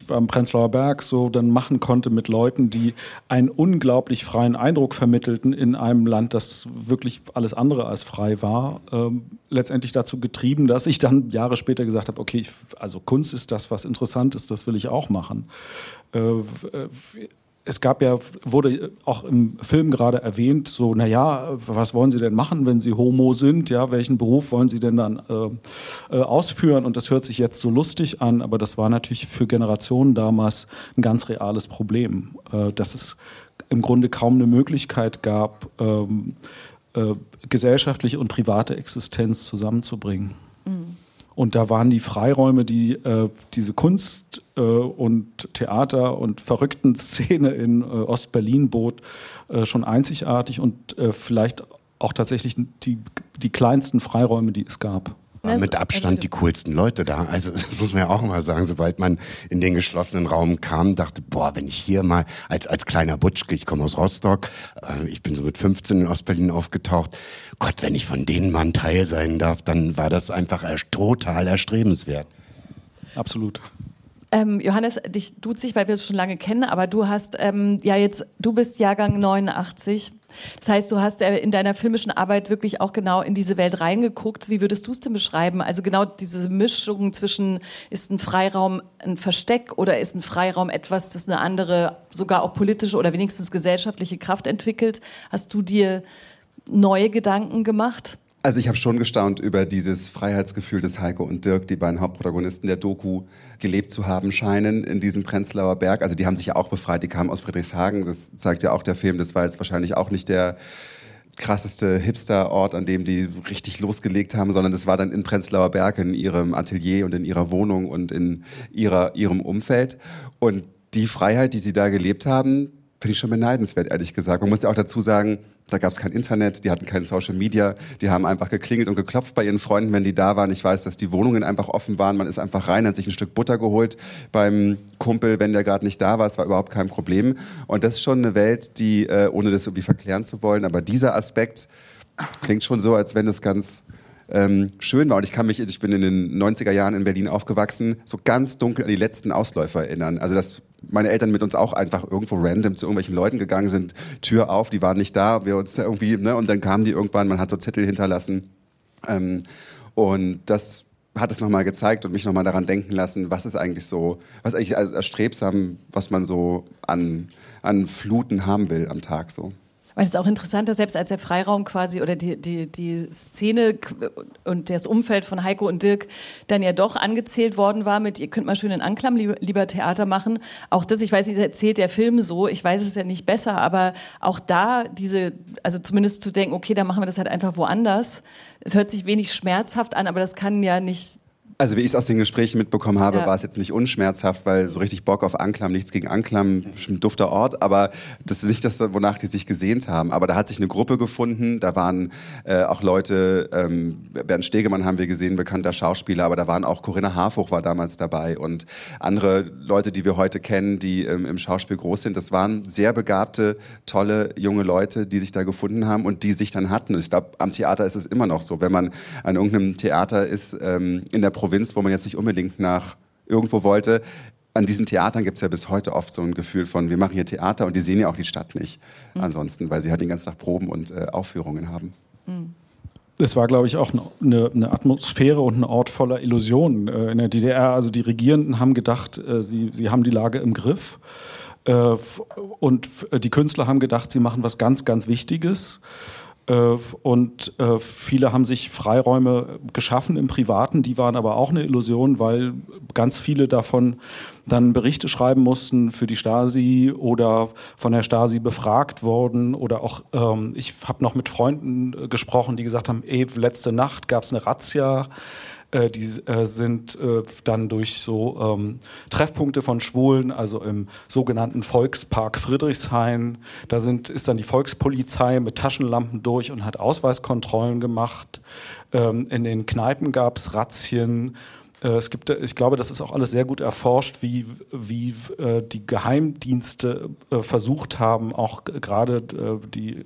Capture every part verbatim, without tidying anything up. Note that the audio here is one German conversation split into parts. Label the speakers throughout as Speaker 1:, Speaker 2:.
Speaker 1: am Prenzlauer Berg so dann machen konnte mit Leuten, die einen unglaublich freien Eindruck vermittelten in einem Land, das wirklich alles andere als frei war, ähm, letztendlich dazu getrieben, dass ich dann Jahre später gesagt habe, okay, ich, also Kunst ist das, was interessant ist, das will ich auch machen. Äh, Es gab ja, wurde auch im Film gerade erwähnt, so, naja, was wollen Sie denn machen, wenn Sie Homo sind? Ja, welchen Beruf wollen Sie denn dann äh, äh, ausführen? Und das hört sich jetzt so lustig an, aber das war natürlich für Generationen damals ein ganz reales Problem, äh, dass es im Grunde kaum eine Möglichkeit gab, ähm, äh, gesellschaftliche und private Existenz zusammenzubringen. Mhm. Und da waren die Freiräume, die äh, diese Kunst äh, und Theater und verrückten Szene in äh, Ostberlin bot, äh, schon einzigartig und äh, vielleicht auch tatsächlich die, die kleinsten Freiräume, die es gab.
Speaker 2: War mit Abstand die coolsten Leute da. Also das muss man ja auch mal sagen. Sobald man in den geschlossenen Raum kam, dachte, boah, wenn ich hier mal als als kleiner Butschke, ich komme aus Rostock, äh, ich bin so mit fünfzehn in Ostberlin aufgetaucht. Gott, wenn ich von denen mal ein Teil sein darf, dann war das einfach erst total erstrebenswert.
Speaker 1: Absolut.
Speaker 3: Ähm, Johannes, dich duzt sich, weil wir es schon lange kennen, aber du hast ähm, ja jetzt, du bist Jahrgang neunundachtzig. Das heißt, du hast äh, in deiner filmischen Arbeit wirklich auch genau in diese Welt reingeguckt. Wie würdest du es denn beschreiben? Also genau diese Mischung zwischen, ist ein Freiraum ein Versteck oder ist ein Freiraum etwas, das eine andere, sogar auch politische oder wenigstens gesellschaftliche Kraft entwickelt? Hast du dir neue Gedanken gemacht?
Speaker 4: Also ich habe schon gestaunt über dieses Freiheitsgefühl, das Heiko und Dirk, die beiden Hauptprotagonisten der Doku, gelebt zu haben scheinen in diesem Prenzlauer Berg. Also die haben sich ja auch befreit, die kamen aus Friedrichshagen, das zeigt ja auch der Film. Das war jetzt wahrscheinlich auch nicht der krasseste Hipster-Ort, an dem die richtig losgelegt haben, sondern das war dann in Prenzlauer Berg, in ihrem Atelier und in ihrer Wohnung und in ihrer, ihrem Umfeld. Und die Freiheit, die sie da gelebt haben, finde ich schon beneidenswert, ehrlich gesagt. Man muss ja auch dazu sagen, da gab es kein Internet, die hatten kein Social Media, die haben einfach geklingelt und geklopft bei ihren Freunden, wenn die da waren. Ich weiß, dass die Wohnungen einfach offen waren. Man ist einfach rein, hat sich ein Stück Butter geholt beim Kumpel, wenn der gerade nicht da war. Es war überhaupt kein Problem. Und das ist schon eine Welt, die, äh, ohne das irgendwie verklären zu wollen, aber dieser Aspekt klingt schon so, als wenn es ganz ähm, schön war. Und ich kann mich, ich bin in den neunziger Jahren in Berlin aufgewachsen, so ganz dunkel an die letzten Ausläufer erinnern. Also das meine Eltern mit uns auch einfach irgendwo random zu irgendwelchen Leuten gegangen sind, Tür auf, die waren nicht da, wir uns da irgendwie, ne, und dann kamen die irgendwann, man hat so Zettel hinterlassen. Ähm, und das hat es nochmal gezeigt und mich nochmal daran denken lassen, was ist eigentlich so, was eigentlich also erstrebsam, was man so an, an Fluten haben will am Tag so.
Speaker 3: Weil es ist auch interessant, dass selbst als der Freiraum quasi oder die, die, die Szene und das Umfeld von Heiko und Dirk dann ja doch angezählt worden war mit, ihr könnt mal schön in Anklam lieber, lieber Theater machen. Auch das, ich weiß nicht, erzählt der Film so, ich weiß es ja nicht besser, aber auch da diese, also zumindest zu denken, okay, dann machen wir das halt einfach woanders. Es hört sich wenig schmerzhaft an, aber das kann ja nicht...
Speaker 4: Also wie ich es aus den Gesprächen mitbekommen habe,
Speaker 3: ja.
Speaker 4: war es jetzt nicht unschmerzhaft, weil so richtig Bock auf Anklam, nichts gegen Anklam, ein dufter Ort, aber das ist nicht das, wonach die sich gesehnt haben. Aber da hat sich eine Gruppe gefunden, da waren äh, auch Leute, ähm, Bernd Stegemann haben wir gesehen, bekannter Schauspieler, aber da waren auch Corinna Harfuch war damals dabei und andere Leute, die wir heute kennen, die ähm, im Schauspiel groß sind. Das waren sehr begabte, tolle, junge Leute, die sich da gefunden haben und die sich dann hatten. Ich glaube, am Theater ist es immer noch so, wenn man an irgendeinem Theater ist, ähm, in der Provinz, wo man jetzt nicht unbedingt nach irgendwo wollte. An diesen Theatern gibt es ja bis heute oft so ein Gefühl von, wir machen hier Theater und die sehen ja auch die Stadt nicht mhm. ansonsten, weil sie halt den ganzen Tag Proben und äh, Aufführungen haben.
Speaker 3: Mhm.
Speaker 1: Es war, glaube ich, auch eine, eine Atmosphäre und ein Ort voller Illusionen äh, in der D D R. Also die Regierenden haben gedacht, äh, sie, sie haben die Lage im Griff. Äh, und die Künstler haben gedacht, sie machen was ganz, ganz Wichtiges. Und äh, viele haben sich Freiräume geschaffen im Privaten, die waren aber auch eine Illusion, weil ganz viele davon dann Berichte schreiben mussten für die Stasi oder von der Stasi befragt wurden. Oder auch, ähm, ich habe noch mit Freunden gesprochen, die gesagt haben, ey, letzte Nacht gab es eine Razzia. Äh, die äh, sind äh, dann durch so ähm, Treffpunkte von Schwulen, also im sogenannten Volkspark Friedrichshain, da sind, ist dann die Volkspolizei mit Taschenlampen durch und hat Ausweiskontrollen gemacht. Ähm, in den Kneipen gab es Razzien. Äh, es gibt, ich glaube, das ist auch alles sehr gut erforscht, wie, wie äh, die Geheimdienste äh, versucht haben, auch gerade äh, die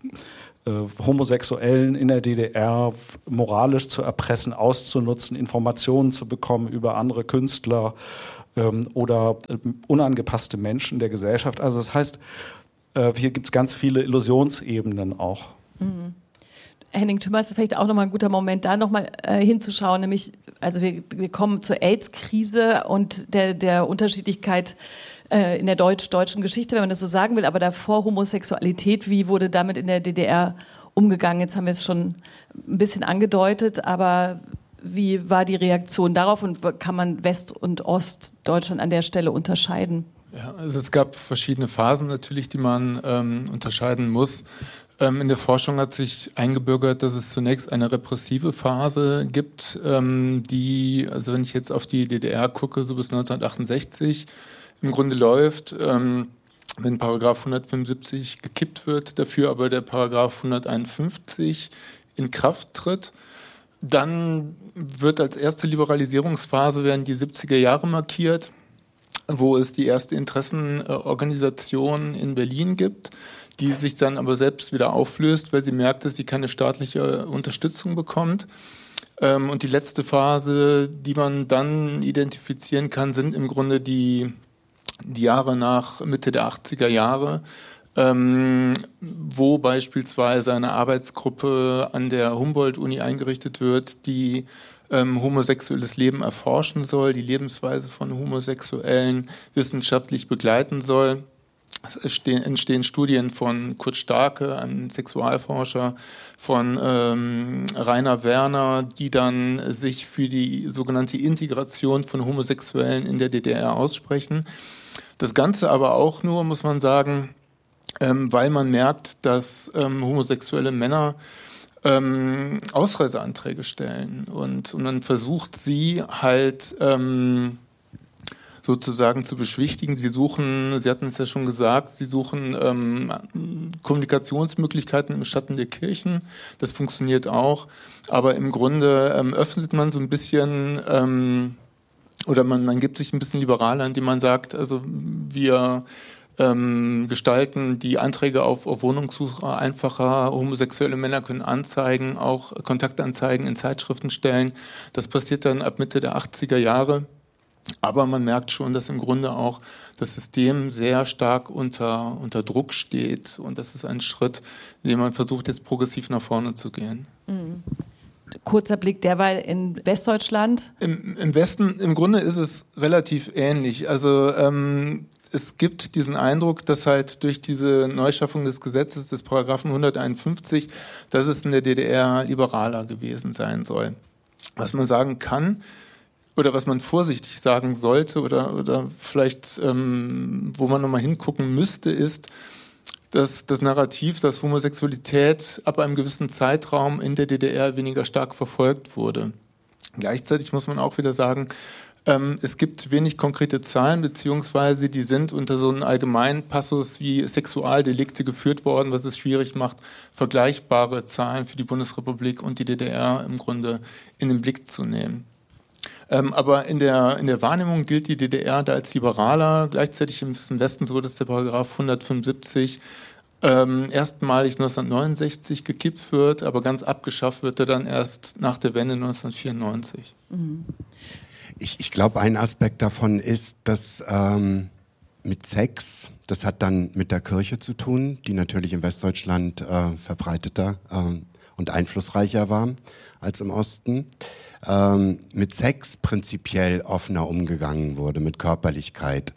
Speaker 1: Homosexuellen in der D D R moralisch zu erpressen, auszunutzen, Informationen zu bekommen über andere Künstler, ähm, oder äh, unangepasste Menschen der Gesellschaft. Also das heißt, äh, hier gibt es ganz viele Illusionsebenen auch.
Speaker 3: Mhm. Henning Tümmers ist vielleicht auch nochmal ein guter Moment, da nochmal äh, hinzuschauen, nämlich, also wir, wir kommen zur AIDS-Krise und der, der Unterschiedlichkeit äh, in der deutsch, deutschen Geschichte, wenn man das so sagen will, aber davor Homosexualität, wie wurde damit in der D D R umgegangen? Jetzt haben wir es schon ein bisschen angedeutet, aber wie war die Reaktion darauf und kann man West- und Ostdeutschland an der Stelle unterscheiden?
Speaker 5: Ja, also es gab verschiedene Phasen natürlich, die man ähm, unterscheiden muss. Ähm, in der Forschung hat sich eingebürgert, dass es zunächst eine repressive Phase gibt, ähm, die, also wenn ich jetzt auf die D D R gucke, so bis neunzehnhundertachtundsechzig im Grunde läuft, ähm, wenn Paragraph hundertfünfundsiebzig gekippt wird, dafür aber der Paragraph hunderteinundfünfzig in Kraft tritt. Dann wird als erste Liberalisierungsphase werden die siebziger Jahre markiert, wo es die erste Interessenorganisation in Berlin gibt, die sich dann aber selbst wieder auflöst, weil sie merkt, dass sie keine staatliche Unterstützung bekommt. Und die letzte Phase, die man dann identifizieren kann, sind im Grunde die, die Jahre nach Mitte der achtziger Jahre, ähm, wo beispielsweise eine Arbeitsgruppe an der Humboldt-Uni eingerichtet wird, die ähm, homosexuelles Leben erforschen soll, die Lebensweise von Homosexuellen wissenschaftlich begleiten soll. Es entstehen Studien von Kurt Starke, einem Sexualforscher, von ähm, Rainer Werner, die dann sich für die sogenannte Integration von Homosexuellen in der D D R aussprechen. Das Ganze aber auch nur, muss man sagen, ähm, weil man merkt, dass ähm, homosexuelle Männer ähm, Ausreiseanträge stellen und, und man versucht sie halt ähm, sozusagen zu beschwichtigen. Sie suchen, Sie hatten es ja schon gesagt, Sie suchen ähm, Kommunikationsmöglichkeiten im Schatten der Kirchen. Das funktioniert auch. Aber im Grunde ähm, öffnet man so ein bisschen ähm, oder man, man gibt sich ein bisschen liberaler, indem man sagt, also wir ähm, gestalten die Anträge auf, auf Wohnungssuche einfacher. Homosexuelle Männer können Anzeigen, auch Kontaktanzeigen in Zeitschriften stellen. Das passiert dann ab Mitte der achtziger Jahre. Aber man merkt schon, dass im Grunde auch das System sehr stark unter, unter Druck steht. Und das ist ein Schritt, in dem man versucht, jetzt progressiv nach vorne zu gehen.
Speaker 3: Mhm. Kurzer Blick derweil in Westdeutschland.
Speaker 5: Im, im Westen, im Grunde ist es relativ ähnlich. Also ähm, es gibt diesen Eindruck, dass halt durch diese Neuschaffung des Gesetzes, des Paragraphen hunderteinundfünfzig, dass es in der D D R liberaler gewesen sein soll. Was man sagen kann, oder was man vorsichtig sagen sollte oder, oder vielleicht, ähm, wo man nochmal hingucken müsste, ist, dass das Narrativ, dass Homosexualität ab einem gewissen Zeitraum in der D D R weniger stark verfolgt wurde. Gleichzeitig muss man auch wieder sagen, ähm, es gibt wenig konkrete Zahlen, beziehungsweise die sind unter so einem allgemeinen Passus wie Sexualdelikte geführt worden, was es schwierig macht, vergleichbare Zahlen für die Bundesrepublik und die D D R im Grunde in den Blick zu nehmen. Ähm, aber in der, in der Wahrnehmung gilt die D D R da als liberaler. Gleichzeitig im Westen so, dass der Paragraph hundertfünfundsiebzig ähm, erstmalig neunzehnhundertneunundsechzig gekippt wird, aber ganz abgeschafft wird er dann erst nach der Wende neunzehnhundertvierundneunzig.
Speaker 3: Mhm.
Speaker 2: Ich, ich glaube, ein Aspekt davon ist, dass ähm, mit Sex, das hat dann mit der Kirche zu tun, die natürlich in Westdeutschland äh, verbreiteter äh, und einflussreicher war als im Osten. Ähm, mit Sex prinzipiell offener umgegangen wurde, mit Körperlichkeit.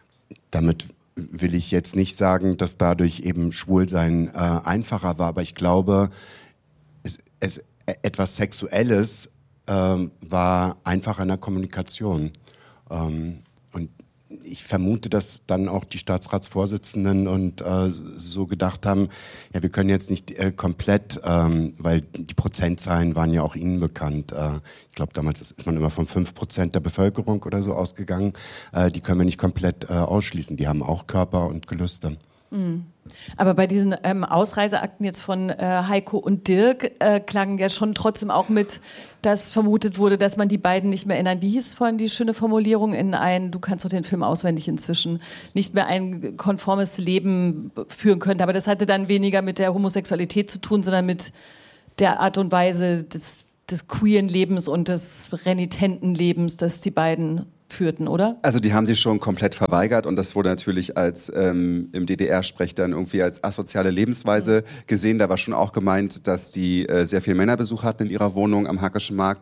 Speaker 2: Damit will ich jetzt nicht sagen, dass dadurch eben Schwulsein äh, einfacher war, aber ich glaube, es, es, etwas Sexuelles ähm, war einfacher in der Kommunikation. Ähm, und ich vermute, dass dann auch die Staatsratsvorsitzenden und äh, so gedacht haben, ja, wir können jetzt nicht äh, komplett, ähm, weil die Prozentzahlen waren ja auch Ihnen bekannt. Äh, ich glaube, damals ist man immer von fünf Prozent der Bevölkerung oder so ausgegangen. Äh, die können wir nicht komplett äh, ausschließen. Die haben auch Körper und Gelüste.
Speaker 3: Mhm. Aber bei diesen ähm, Ausreiseakten jetzt von äh, Heiko und Dirk äh, klang ja schon trotzdem auch mit, dass vermutet wurde, dass man die beiden nicht mehr erinnern. Wie hieß vorhin die schöne Formulierung in ein, du kannst doch den Film auswendig inzwischen, nicht mehr ein konformes Leben führen könnte. Aber das hatte dann weniger mit der Homosexualität zu tun, sondern mit der Art und Weise des, des queeren Lebens und des renitenten Lebens, das die beiden führten, oder?
Speaker 4: Also die haben sich schon komplett verweigert und das wurde natürlich als ähm, im D D R-Sprech dann irgendwie als asoziale Lebensweise mhm. gesehen. Da war schon auch gemeint, dass die äh, sehr viel Männerbesuch hatten in ihrer Wohnung am Hackischen Markt.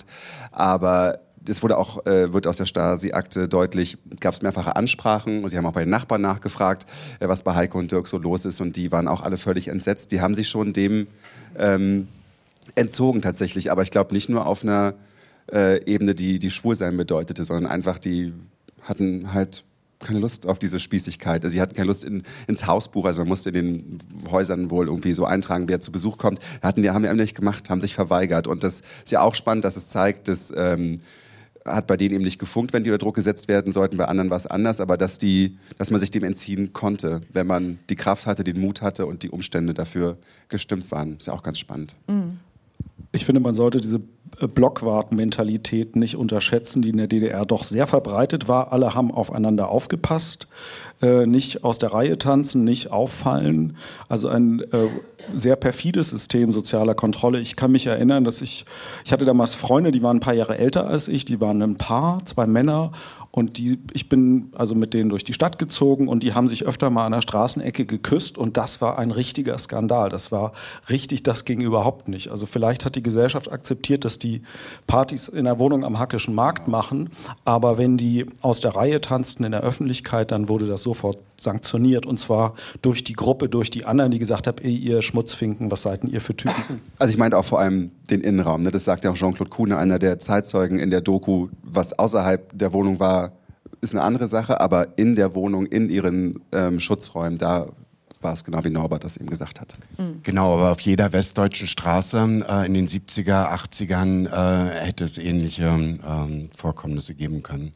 Speaker 4: Aber das wurde auch, äh, wird aus der Stasi-Akte deutlich, gab es mehrfache Ansprachen und sie haben auch bei den Nachbarn nachgefragt, äh, was bei Heiko und Dirk so los ist und die waren auch alle völlig entsetzt. Die haben sich schon dem ähm, entzogen tatsächlich, aber ich glaube nicht nur auf einer Äh, Ebene, die, die Schwulsein bedeutete, sondern einfach, die hatten halt keine Lust auf diese Spießigkeit. Also sie hatten keine Lust in, ins Hausbuch, also man musste in den Häusern wohl irgendwie so eintragen, wer zu Besuch kommt. Hatten die, haben die nicht gemacht, haben sich verweigert. Und das ist ja auch spannend, dass es zeigt, dass ähm, hat bei denen eben nicht gefunkt, wenn die unter Druck gesetzt werden sollten, bei anderen war es anders, aber dass, die, dass man sich dem entziehen konnte, wenn man die Kraft hatte, den Mut hatte und die Umstände dafür gestimmt waren. Ist ja auch ganz spannend.
Speaker 3: Mhm.
Speaker 1: Ich finde, man sollte diese Blockwart-Mentalität nicht unterschätzen, die in der D D R doch sehr verbreitet war. Alle haben aufeinander aufgepasst, äh, nicht aus der Reihe tanzen, nicht auffallen. Also ein äh, sehr perfides System sozialer Kontrolle. Ich kann mich erinnern, dass ich, ich hatte damals Freunde, die waren ein paar Jahre älter als ich, die waren ein Paar, zwei Männer. Und die, ich bin also mit denen durch die Stadt gezogen und die haben sich öfter mal an der Straßenecke geküsst und das war ein richtiger Skandal. Das war richtig, das ging überhaupt nicht. Also vielleicht hat die Gesellschaft akzeptiert, dass die Partys in der Wohnung am Hackischen Markt machen, aber wenn die aus der Reihe tanzten in der Öffentlichkeit, dann wurde das sofort sanktioniert und zwar durch die Gruppe, durch die anderen, die gesagt haben, ey, ihr Schmutzfinken, was seid denn ihr für Typen?
Speaker 4: Also ich meinte auch vor allem den Innenraum, ne? Das sagt ja auch Jean-Claude Kuhne, einer der Zeitzeugen in der Doku, was außerhalb der Wohnung war, ist eine andere Sache, aber in der Wohnung, in ihren ähm, Schutzräumen, da war es genau wie Norbert das eben gesagt hat.
Speaker 2: Mhm. Genau, aber auf jeder westdeutschen Straße äh, in den siebziger, achtzigern äh, hätte es ähnliche äh, Vorkommnisse geben können.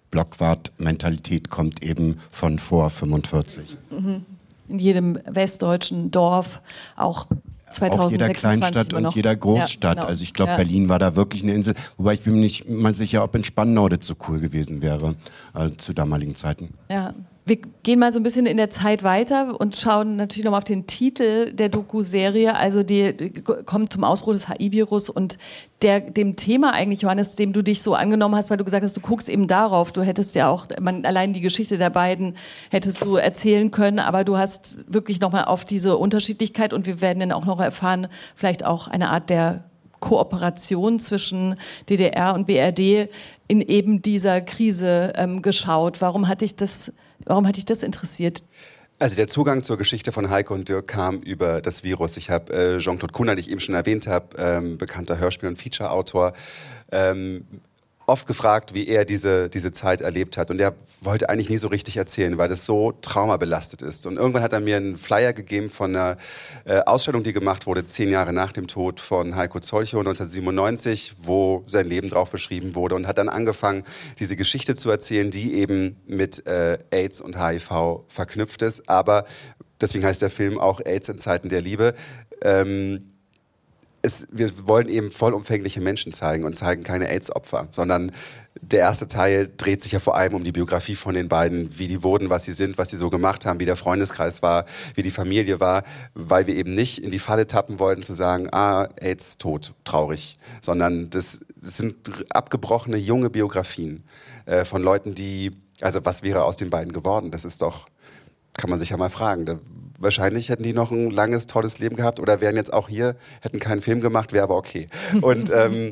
Speaker 2: Blockwart-Mentalität kommt eben von vor fünfundvierzig.
Speaker 3: Mhm. In jedem westdeutschen Dorf, auch
Speaker 2: Auch jeder Kleinstadt und jeder Großstadt. Ja, genau. Also ich glaube, ja. Berlin war da wirklich eine Insel. Wobei ich bin mir nicht mal sicher, ob in Spandau das so cool gewesen wäre äh, zu damaligen Zeiten.
Speaker 3: Ja. Wir gehen mal so ein bisschen in der Zeit weiter und schauen natürlich nochmal auf den Titel der Doku-Serie. Also die, die kommt zum Ausbruch des H I-Virus und der, dem Thema eigentlich, Johannes, dem du dich so angenommen hast, weil du gesagt hast, du guckst eben darauf. Du hättest ja auch, man, allein die Geschichte der beiden hättest du erzählen können, aber du hast wirklich nochmal auf diese Unterschiedlichkeit und wir werden dann auch noch erfahren, vielleicht auch eine Art der Kooperation zwischen D D R und B R D in eben dieser Krise ähm, geschaut. Warum hat dich das, warum hat dich das interessiert?
Speaker 4: Also der Zugang zur Geschichte von Heiko und Dirk kam über das Virus. Ich habe äh, Jean-Claude Kuhner, den ich eben schon erwähnt habe, ähm, bekannter Hörspiel- und Feature-Autor, ähm, oft gefragt, wie er diese, diese Zeit erlebt hat. Und er wollte eigentlich nie so richtig erzählen, weil das so traumabelastet ist. Und irgendwann hat er mir einen Flyer gegeben von einer äh, Ausstellung, die gemacht wurde, zehn Jahre nach dem Tod von Heiko Zolchow neunzehnhundertsiebenundneunzig, wo sein Leben drauf beschrieben wurde und hat dann angefangen, diese Geschichte zu erzählen, die eben mit äh, AIDS und H I V verknüpft ist. Aber, deswegen heißt der Film auch AIDS in Zeiten der Liebe, ähm, Es, wir wollen eben vollumfängliche Menschen zeigen und zeigen keine AIDS-Opfer, sondern der erste Teil dreht sich ja vor allem um die Biografie von den beiden, wie die wurden, was sie sind, was sie so gemacht haben, wie der Freundeskreis war, wie die Familie war, weil wir eben nicht in die Falle tappen wollten zu sagen, ah, AIDS, tot, traurig, sondern das, das sind abgebrochene junge Biografien äh, von Leuten, die, also was wäre aus den beiden geworden? Das ist doch, kann man sich ja mal fragen. Da, wahrscheinlich hätten die noch ein langes, tolles Leben gehabt oder wären jetzt auch hier, hätten keinen Film gemacht, wäre aber okay. Und ähm,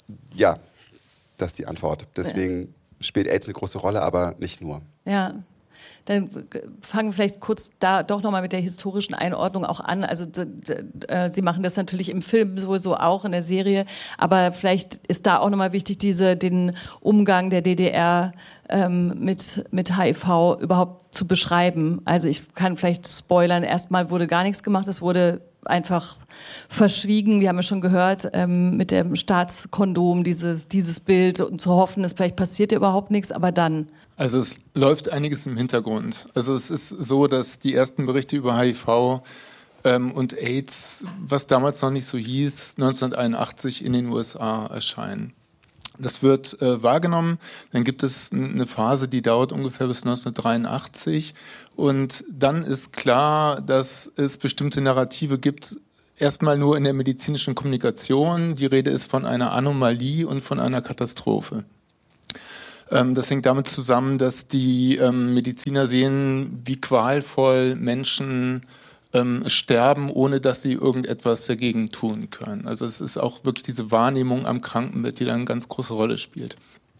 Speaker 4: ja, das ist die Antwort. Deswegen ja. spielt AIDS eine große Rolle, aber nicht nur.
Speaker 3: Ja. Dann fangen wir vielleicht kurz da doch nochmal mit der historischen Einordnung auch an. Also d- d- äh, Sie machen das natürlich im Film sowieso auch, in der Serie, aber vielleicht ist da auch nochmal wichtig, diese, den Umgang der D D R ähm, mit, mit H I V überhaupt zu beschreiben. Also ich kann vielleicht spoilern, erstmal wurde gar nichts gemacht, es wurde einfach verschwiegen. Wir haben ja schon gehört, ähm, mit dem Staatskondom, dieses, dieses Bild und zu hoffen, es vielleicht passiert ja überhaupt nichts, aber dann.
Speaker 5: Also es läuft einiges im Hintergrund. Also es ist so, dass die ersten Berichte über H I V ähm, und AIDS, was damals noch nicht so hieß, neunzehnhunderteinundachtzig in den U S A erscheinen. Das wird äh, wahrgenommen, dann gibt es eine Phase, die dauert ungefähr bis neunzehnhundertdreiundachtzig und dann ist klar, dass es bestimmte Narrative gibt, erstmal nur in der medizinischen Kommunikation. Die Rede ist von einer Anomalie und von einer Katastrophe. Ähm, das hängt damit zusammen, dass die ähm, Mediziner sehen, wie qualvoll Menschen ähm, sterben, ohne dass sie irgendetwas dagegen tun können. Also es ist auch wirklich diese Wahrnehmung am Krankenbett, die da eine ganz große Rolle spielt.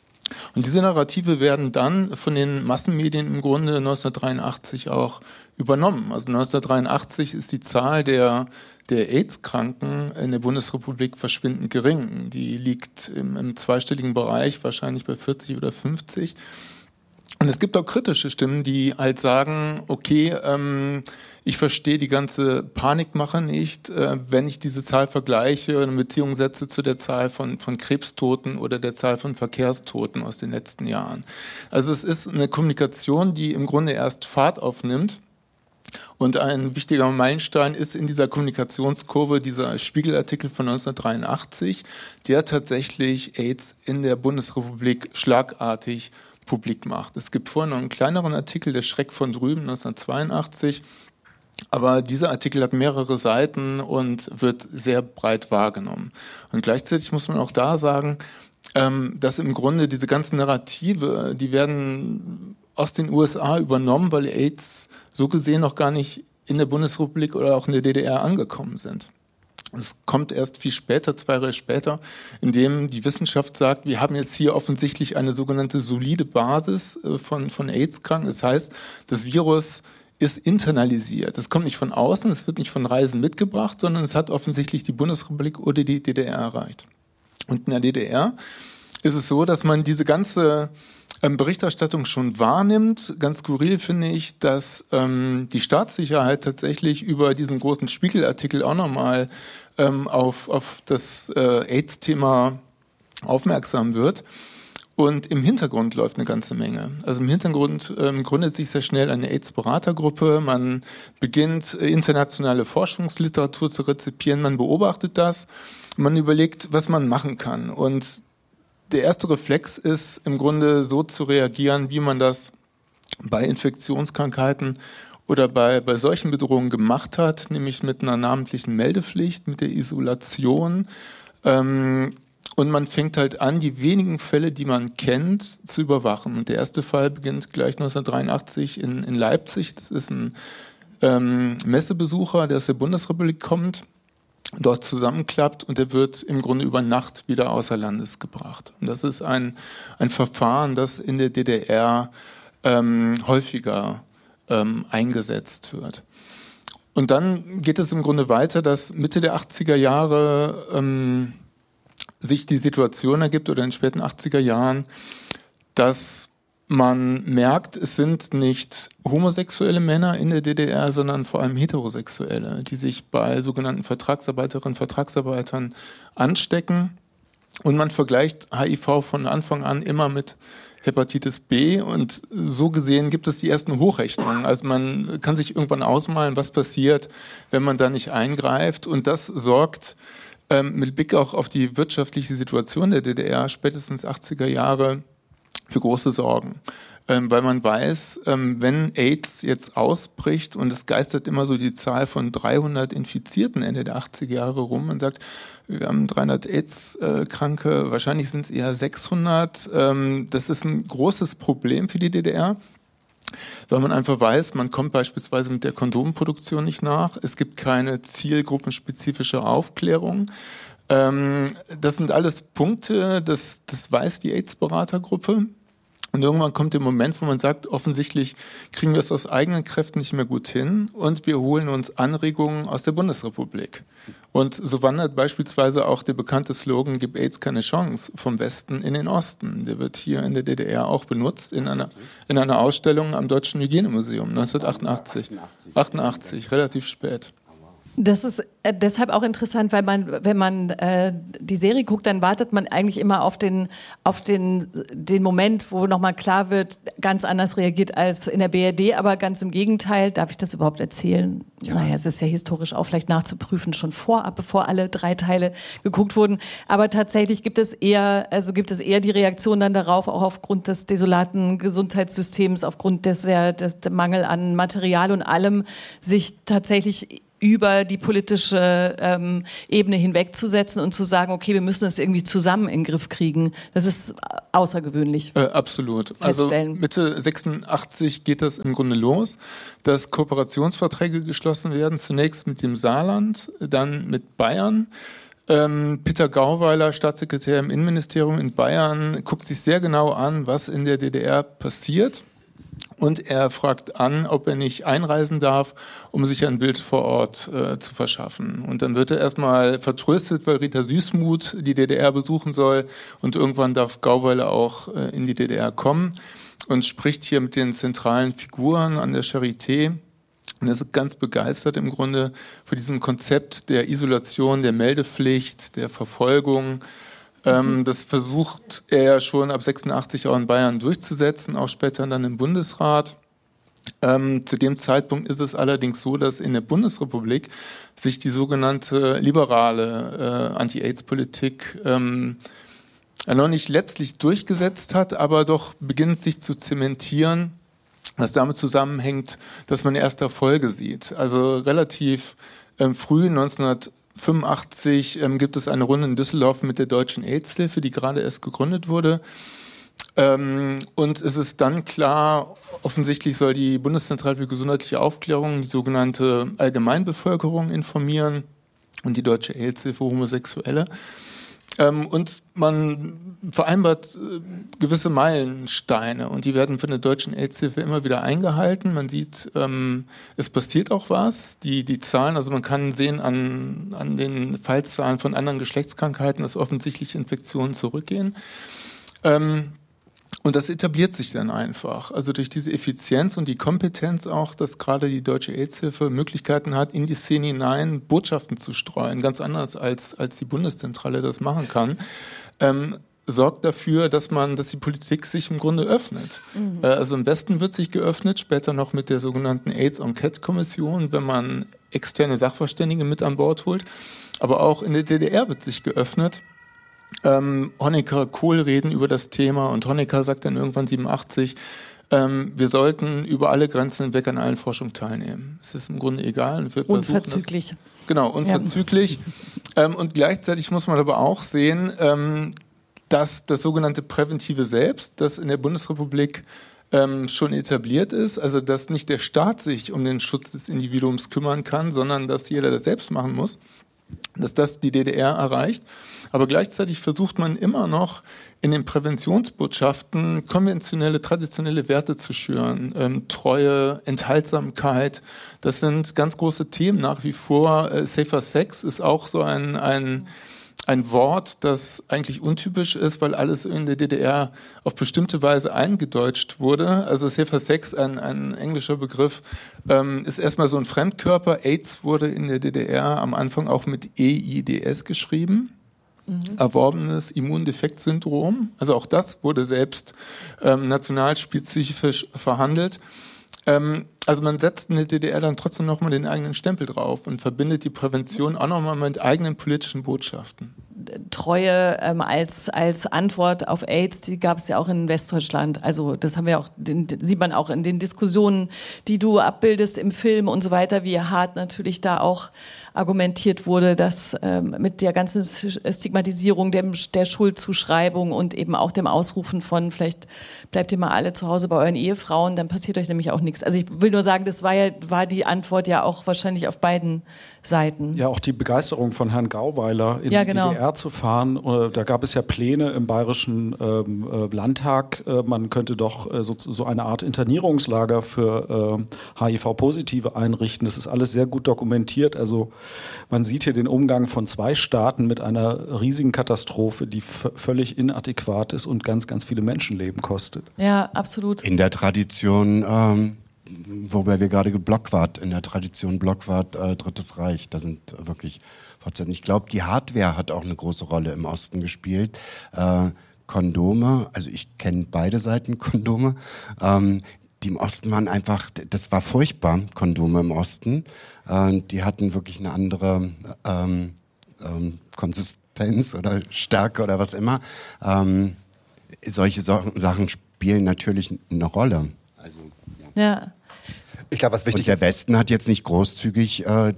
Speaker 5: Und diese Narrative werden dann von den Massenmedien im Grunde neunzehnhundertdreiundachtzig auch übernommen. Also neunzehnhundertdreiundachtzig ist die Zahl der, der AIDS-Kranken in der Bundesrepublik verschwindend gering. Die liegt im, im zweistelligen Bereich, wahrscheinlich bei vierzig oder fünfzig. Und es gibt auch kritische Stimmen, die halt sagen, okay, ähm, ich verstehe die ganze Panikmache nicht, äh, wenn ich diese Zahl vergleiche und eine Beziehung setze zu der Zahl von, von Krebstoten oder der Zahl von Verkehrstoten aus den letzten Jahren. Also es ist eine Kommunikation, die im Grunde erst Fahrt aufnimmt. Und ein wichtiger Meilenstein ist in dieser Kommunikationskurve dieser Spiegelartikel von neunzehnhundertdreiundachtzig, der tatsächlich AIDS in der Bundesrepublik schlagartig publik macht. Es gibt vorher noch einen kleineren Artikel, der Schreck von drüben, neunzehnhundertzweiundachtzig. Aber dieser Artikel hat mehrere Seiten und wird sehr breit wahrgenommen. Und gleichzeitig muss man auch da sagen, ähm, dass im Grunde diese ganzen Narrative, die werden aus den U S A übernommen, weil AIDS so gesehen noch gar nicht in der Bundesrepublik oder auch in der D D R angekommen sind. Es kommt erst viel später, zwei Jahre später, indem die Wissenschaft sagt, wir haben jetzt hier offensichtlich eine sogenannte solide Basis von, von AIDS-Kranken. Das heißt, das Virus ist internalisiert. Es kommt nicht von außen, es wird nicht von Reisen mitgebracht, sondern es hat offensichtlich die Bundesrepublik oder die D D R erreicht. Und in der D D R ist es so, dass man diese ganze ähm, Berichterstattung schon wahrnimmt. Ganz skurril finde ich, dass ähm, die Staatssicherheit tatsächlich über diesen großen Spiegelartikel auch nochmal ähm, auf, auf das äh, AIDS-Thema aufmerksam wird. Und im Hintergrund läuft eine ganze Menge. Also im Hintergrund ähm, gründet sich sehr schnell eine AIDS-Beratergruppe. Man beginnt, internationale Forschungsliteratur zu rezipieren. Man beobachtet das. Man überlegt, was man machen kann. Und der erste Reflex ist im Grunde so zu reagieren, wie man das bei Infektionskrankheiten oder bei, bei solchen Bedrohungen gemacht hat, nämlich mit einer namentlichen Meldepflicht, mit der Isolation. Ähm, Und man fängt halt an, die wenigen Fälle, die man kennt, zu überwachen. Und der erste Fall beginnt gleich neunzehnhundertdreiundachtzig in, in Leipzig. Das ist ein ähm, Messebesucher, der aus der Bundesrepublik kommt, dort zusammenklappt und der wird im Grunde über Nacht wieder außer Landes gebracht. Und das ist ein, ein Verfahren, das in der D D R ähm, häufiger ähm, eingesetzt wird. Und dann geht es im Grunde weiter, dass Mitte der achtziger Jahre ähm, sich die Situation ergibt oder in den späten achtziger Jahren, dass man merkt, es sind nicht homosexuelle Männer in der D D R, sondern vor allem heterosexuelle, die sich bei sogenannten Vertragsarbeiterinnen und Vertragsarbeitern anstecken. Und man vergleicht H I V von Anfang an immer mit Hepatitis B und so gesehen gibt es die ersten Hochrechnungen. Also man kann sich irgendwann ausmalen, was passiert, wenn man da nicht eingreift und das sorgt ähm, mit Blick auch auf die wirtschaftliche Situation der D D R spätestens achtziger Jahre für große Sorgen. Ähm, weil man weiß, ähm, wenn AIDS jetzt ausbricht und es geistert immer so die Zahl von dreihundert Infizierten Ende der achtziger Jahre rum, man sagt, wir haben dreihundert AIDS-Kranke, wahrscheinlich sind es eher sechshundert. Ähm, das ist ein großes Problem für die D D R, weil man einfach weiß, man kommt beispielsweise mit der Kondomproduktion nicht nach, es gibt keine zielgruppenspezifische Aufklärung. Ähm, das sind alles Punkte, das, das weiß die AIDS-Beratergruppe. Und irgendwann kommt der Moment, wo man sagt, offensichtlich kriegen wir es aus eigenen Kräften nicht mehr gut hin und wir holen uns Anregungen aus der Bundesrepublik. Und so wandert beispielsweise auch der bekannte Slogan, gib AIDS keine Chance, vom Westen in den Osten. Der wird hier in der D D R auch benutzt in einer, in einer Ausstellung am Deutschen Hygienemuseum neunzehnhundertachtundachtzig. achtundachtzig, relativ spät.
Speaker 3: Das ist äh, deshalb auch interessant, weil man, wenn man äh, die Serie guckt, dann wartet man eigentlich immer auf den, auf den, den Moment, wo nochmal klar wird, ganz anders reagiert als in der B R D, aber ganz im Gegenteil. Darf ich das überhaupt erzählen? Ja. Naja, es ist ja historisch auch vielleicht nachzuprüfen, schon vorab, bevor alle drei Teile geguckt wurden. Aber tatsächlich gibt es eher, also gibt es eher die Reaktion dann darauf, auch aufgrund des desolaten Gesundheitssystems, aufgrund des, der, des, der Mangel an Material und allem, sich tatsächlich über die politische ähm, Ebene hinwegzusetzen und zu sagen, okay, wir müssen das irgendwie zusammen in den Griff kriegen. Das ist außergewöhnlich.
Speaker 5: Äh, absolut. Also Mitte sechsundachtzig geht das im Grunde los, dass Kooperationsverträge geschlossen werden, zunächst mit dem Saarland, dann mit Bayern. Ähm, Peter Gauweiler, Staatssekretär im Innenministerium in Bayern, guckt sich sehr genau an, was in der D D R passiert. Und er fragt an, ob er nicht einreisen darf, um sich ein Bild vor Ort äh, zu verschaffen. Und dann wird er erstmal vertröstet, weil Rita Süßmuth die D D R besuchen soll. Und irgendwann darf Gauweiler auch äh, in die D D R kommen und spricht hier mit den zentralen Figuren an der Charité. Und er ist ganz begeistert im Grunde von diesem Konzept der Isolation, der Meldepflicht, der Verfolgung. Ähm, das versucht er ja schon ab sechsundachtzig auch in Bayern durchzusetzen, auch später dann im Bundesrat. Ähm, zu dem Zeitpunkt ist es allerdings so, dass in der Bundesrepublik sich die sogenannte liberale äh, Anti-AIDS-Politik ähm, noch nicht letztlich durchgesetzt hat, aber doch beginnt sich zu zementieren, was damit zusammenhängt, dass man erste Erfolge sieht. Also relativ ähm, früh, neunzehnhundertfünfundachtzig, ähm, gibt es eine Runde in Düsseldorf mit der Deutschen AIDS-Hilfe, die gerade erst gegründet wurde. Ähm, und es ist dann klar, offensichtlich soll die Bundeszentrale für gesundheitliche Aufklärung die sogenannte Allgemeinbevölkerung informieren und die Deutsche AIDS-Hilfe Homosexuelle. Ähm, und man vereinbart äh, gewisse Meilensteine und die werden von der Deutschen AIDS-Hilfe immer wieder eingehalten. Man sieht, ähm, es passiert auch was. Die, die Zahlen, also man kann sehen an, an den Fallzahlen von anderen Geschlechtskrankheiten, dass offensichtlich Infektionen zurückgehen. Ähm, Und das etabliert sich dann einfach. Also durch diese Effizienz und die Kompetenz auch, dass gerade die Deutsche AIDS-Hilfe Möglichkeiten hat, in die Szene hinein Botschaften zu streuen, ganz anders als, als die Bundeszentrale das machen kann, ähm, sorgt dafür, dass man, dass die Politik sich im Grunde öffnet. Mhm. Äh, also im Westen wird sich geöffnet, später noch mit der sogenannten AIDS-Enquete-Kommission, wenn man externe Sachverständige mit an Bord holt. Aber auch in der D D R wird sich geöffnet. Ähm, Honecker, Kohl reden über das Thema und Honecker sagt dann irgendwann siebenundachtzig, ähm, wir sollten über alle Grenzen hinweg an allen Forschungen teilnehmen. Es ist im Grunde egal. Und wir
Speaker 3: unverzüglich.
Speaker 5: Das, genau, unverzüglich. Ja. Ähm, und gleichzeitig muss man aber auch sehen, ähm, dass das sogenannte Präventive Selbst, das in der Bundesrepublik ähm, schon etabliert ist, also dass nicht der Staat sich um den Schutz des Individuums kümmern kann, sondern dass jeder das selbst machen muss, dass das die D D R erreicht. Aber gleichzeitig versucht man immer noch in den Präventionsbotschaften konventionelle, traditionelle Werte zu schüren. Ähm, Treue, Enthaltsamkeit, das sind ganz große Themen nach wie vor. Äh, Safer Sex ist auch so ein, ein, ein Wort, das eigentlich untypisch ist, weil alles in der D D R auf bestimmte Weise eingedeutscht wurde. Also Safer Sex, ein, ein englischer Begriff, ähm, ist erstmal so ein Fremdkörper. AIDS wurde in der D D R am Anfang auch mit E I D S geschrieben. Mhm. Erworbenes Immundefektsyndrom. Also auch das wurde selbst ähm, nationalspezifisch verhandelt. Ähm, also man setzt in der D D R dann trotzdem nochmal den eigenen Stempel drauf und verbindet die Prävention auch nochmal mit eigenen politischen Botschaften.
Speaker 3: Treue ähm, als, als Antwort auf AIDS, die gab es ja auch in Westdeutschland. Also das haben wir auch, den, sieht man auch in den Diskussionen, die du abbildest im Film und so weiter, wie hart natürlich da auch argumentiert wurde, dass ähm, mit der ganzen Stigmatisierung, dem, der Schuldzuschreibung und eben auch dem Ausrufen von vielleicht bleibt ihr mal alle zu Hause bei euren Ehefrauen, dann passiert euch nämlich auch nichts. Also ich will nur sagen, das war ja war die Antwort ja auch wahrscheinlich auf beiden Seiten.
Speaker 1: Ja, auch die Begeisterung von Herrn Gauweiler in
Speaker 3: ja,
Speaker 1: die
Speaker 3: genau.
Speaker 1: D D R zu fahren. Da gab es ja Pläne im Bayerischen ähm, Landtag. Man könnte doch äh, so, so eine Art Internierungslager für äh, H I V-Positive einrichten. Das ist alles sehr gut dokumentiert. Also man sieht hier den Umgang von zwei Staaten mit einer riesigen Katastrophe, die f- völlig inadäquat ist und ganz, ganz viele Menschenleben kostet.
Speaker 3: Ja, absolut.
Speaker 2: In der Tradition, ähm, wobei wir gerade geblockwart, in der Tradition Blockwart, äh, Drittes Reich, da sind wirklich Fortsetzungen. Ich glaube, die Hardware hat auch eine große Rolle im Osten gespielt. Äh, Kondome, also ich kenne beide Seiten Kondome, ähm, die im Osten waren einfach, das war furchtbar, Kondome im Osten. Äh, die hatten wirklich eine andere ähm, ähm, Konsistenz oder Stärke oder was immer. Ähm, solche so- Sachen spielen natürlich eine Rolle. Also,
Speaker 3: ja.
Speaker 4: Ich glaube, was wichtig
Speaker 2: Und der
Speaker 4: ist.
Speaker 2: Westen hat jetzt nicht großzügig äh,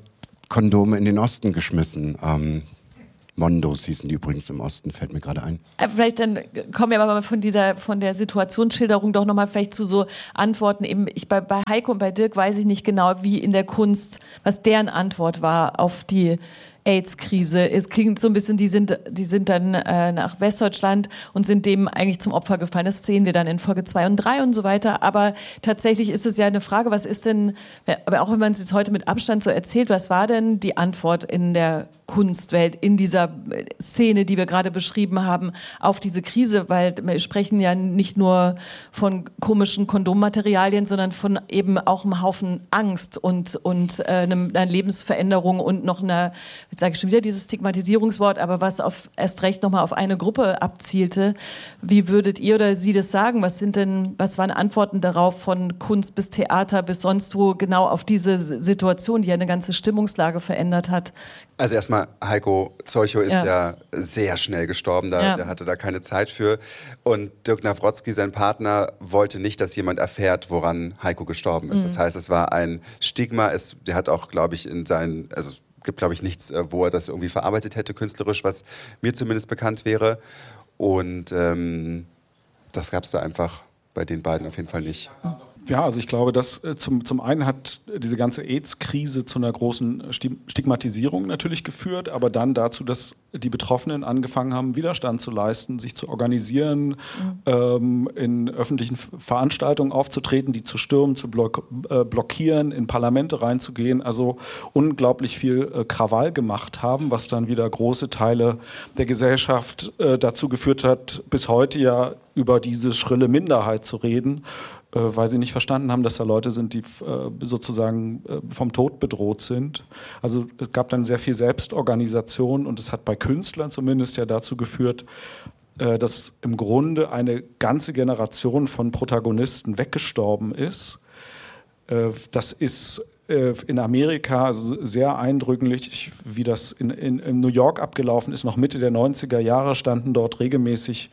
Speaker 2: Kondome in den Osten geschmissen. Ähm, Mondos hießen die übrigens im Osten, fällt mir gerade ein.
Speaker 3: Vielleicht dann kommen wir aber mal von dieser, von der Situationsschilderung doch nochmal vielleicht zu so Antworten. Eben ich bei, bei Heiko und bei Dirk weiß ich nicht genau, wie in der Kunst, was deren Antwort war auf die AIDS-Krise. Es klingt so ein bisschen, die sind, die sind dann äh, nach Westdeutschland und sind dem eigentlich zum Opfer gefallen. Das sehen wir dann in Folge zwei und drei und so weiter. Aber tatsächlich ist es ja eine Frage, was ist denn, aber auch wenn man es jetzt heute mit Abstand so erzählt, was war denn die Antwort in der Kunstwelt, in dieser Szene, die wir gerade beschrieben haben, auf diese Krise? Weil wir sprechen ja nicht nur von komischen Kondommaterialien, sondern von eben auch einem Haufen Angst und, und äh, einer Lebensveränderung und noch einer, jetzt sage ich schon wieder dieses Stigmatisierungswort, aber was auf, erst recht nochmal auf eine Gruppe abzielte. Wie würdet ihr oder Sie das sagen? Was sind denn, was waren Antworten darauf von Kunst bis Theater bis sonst wo genau auf diese Situation, die ja eine ganze Stimmungslage verändert hat?
Speaker 4: Also erstmal, Heiko Zeuchow ist
Speaker 3: ja.
Speaker 4: ja sehr schnell gestorben, da,
Speaker 3: ja.
Speaker 4: der hatte da keine Zeit für. Und Dirk Nawrotzki, sein Partner, wollte nicht, dass jemand erfährt, woran Heiko gestorben ist. Mhm. Das heißt, es war ein Stigma. Es, der hat auch, glaube ich, in seinen, also es gibt, glaube ich, nichts, wo er das irgendwie verarbeitet hätte, künstlerisch, was mir zumindest bekannt wäre. Und ähm, das gab es da einfach bei den beiden auf jeden Fall nicht.
Speaker 1: Ja, also ich glaube, dass äh, zum, zum einen hat diese ganze AIDS-Krise zu einer großen Stigmatisierung natürlich geführt, aber dann dazu, dass die Betroffenen angefangen haben, Widerstand zu leisten, sich zu organisieren, mhm. ähm, in öffentlichen Veranstaltungen aufzutreten, die zu stürmen, zu block- äh, blockieren, in Parlamente reinzugehen, also unglaublich viel äh, Krawall gemacht haben, was dann wieder große Teile der Gesellschaft äh, dazu geführt hat, bis heute ja über diese schrille Minderheit zu reden, weil sie nicht verstanden haben, dass da Leute sind, die äh, sozusagen äh, vom Tod bedroht sind. Also es gab dann sehr viel Selbstorganisation und es hat bei Künstlern zumindest ja dazu geführt, äh, dass im Grunde eine ganze Generation von Protagonisten weggestorben ist. Äh, das ist äh, in Amerika also sehr eindrücklich, wie das in, in, in New York abgelaufen ist. Noch Mitte der neunziger Jahre standen dort regelmäßig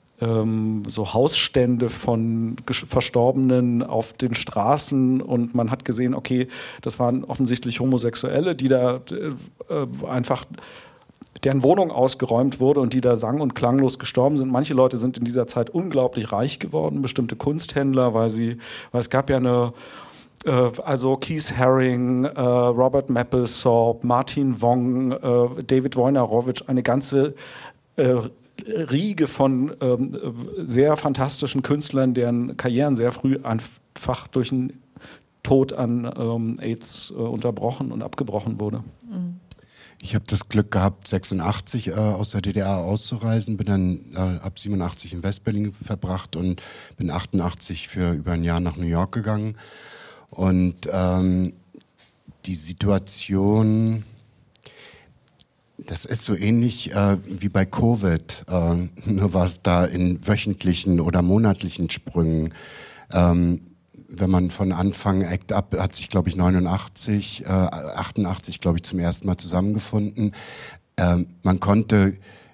Speaker 1: so Hausstände von Verstorbenen auf den Straßen und man hat gesehen, okay, das waren offensichtlich Homosexuelle, die da äh, einfach, deren Wohnung ausgeräumt wurde und die da sang- und klanglos gestorben sind. Manche Leute sind in dieser Zeit unglaublich reich geworden, bestimmte Kunsthändler, weil sie, weil es gab ja eine äh, also Keith Haring, äh, Robert Mapplethorpe, Martin Wong, äh, David Wojnarowicz, eine ganze äh, Riege von ähm, sehr fantastischen Künstlern, deren Karrieren sehr früh einfach durch den Tod an ähm, AIDS äh, unterbrochen und abgebrochen wurde.
Speaker 2: Ich habe das Glück gehabt, sechsundachtzig äh, aus der D D R auszureisen, bin dann äh, ab siebenundachtzig in Westberlin verbracht und bin achtundachtzig für über ein Jahr nach New York gegangen. Und ähm, die Situation... Das ist so ähnlich äh, wie bei Covid, äh, nur war es da in wöchentlichen oder monatlichen Sprüngen. Ähm, wenn man von Anfang Act Up hat sich, glaube ich, neunundachtzig, äh, achtundachtzig, glaube ich, zum ersten Mal zusammengefunden. Ähm, man konnte,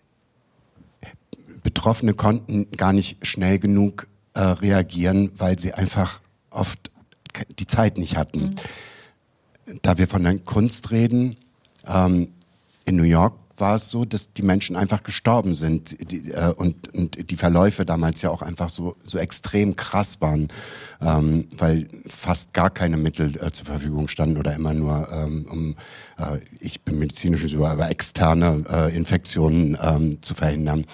Speaker 2: Betroffene konnten gar nicht schnell genug äh, reagieren, weil sie einfach oft die Zeit nicht hatten. Mhm. Da wir von der Kunst reden, ähm, in New York war es so, dass die Menschen einfach gestorben sind die, äh, und, und die Verläufe damals ja auch einfach so, so extrem krass waren, ähm, weil fast gar keine Mittel äh, zur Verfügung standen oder immer nur ähm, um, äh, ich bin medizinisch über, aber externe äh, Infektionen ähm, zu verhindern.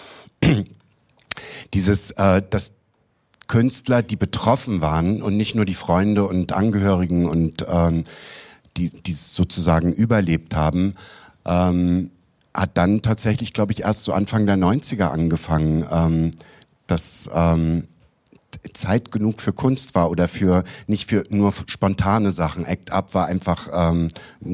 Speaker 2: Dieses, äh, dass Künstler, die betroffen waren und nicht nur die Freunde und Angehörigen und ähm, die, die sozusagen überlebt haben, Ähm, hat dann tatsächlich, glaube ich, erst so Anfang der neunziger angefangen, ähm, dass ähm, Zeit genug für Kunst war oder für nicht für nur spontane Sachen. Act Up war einfach, ähm,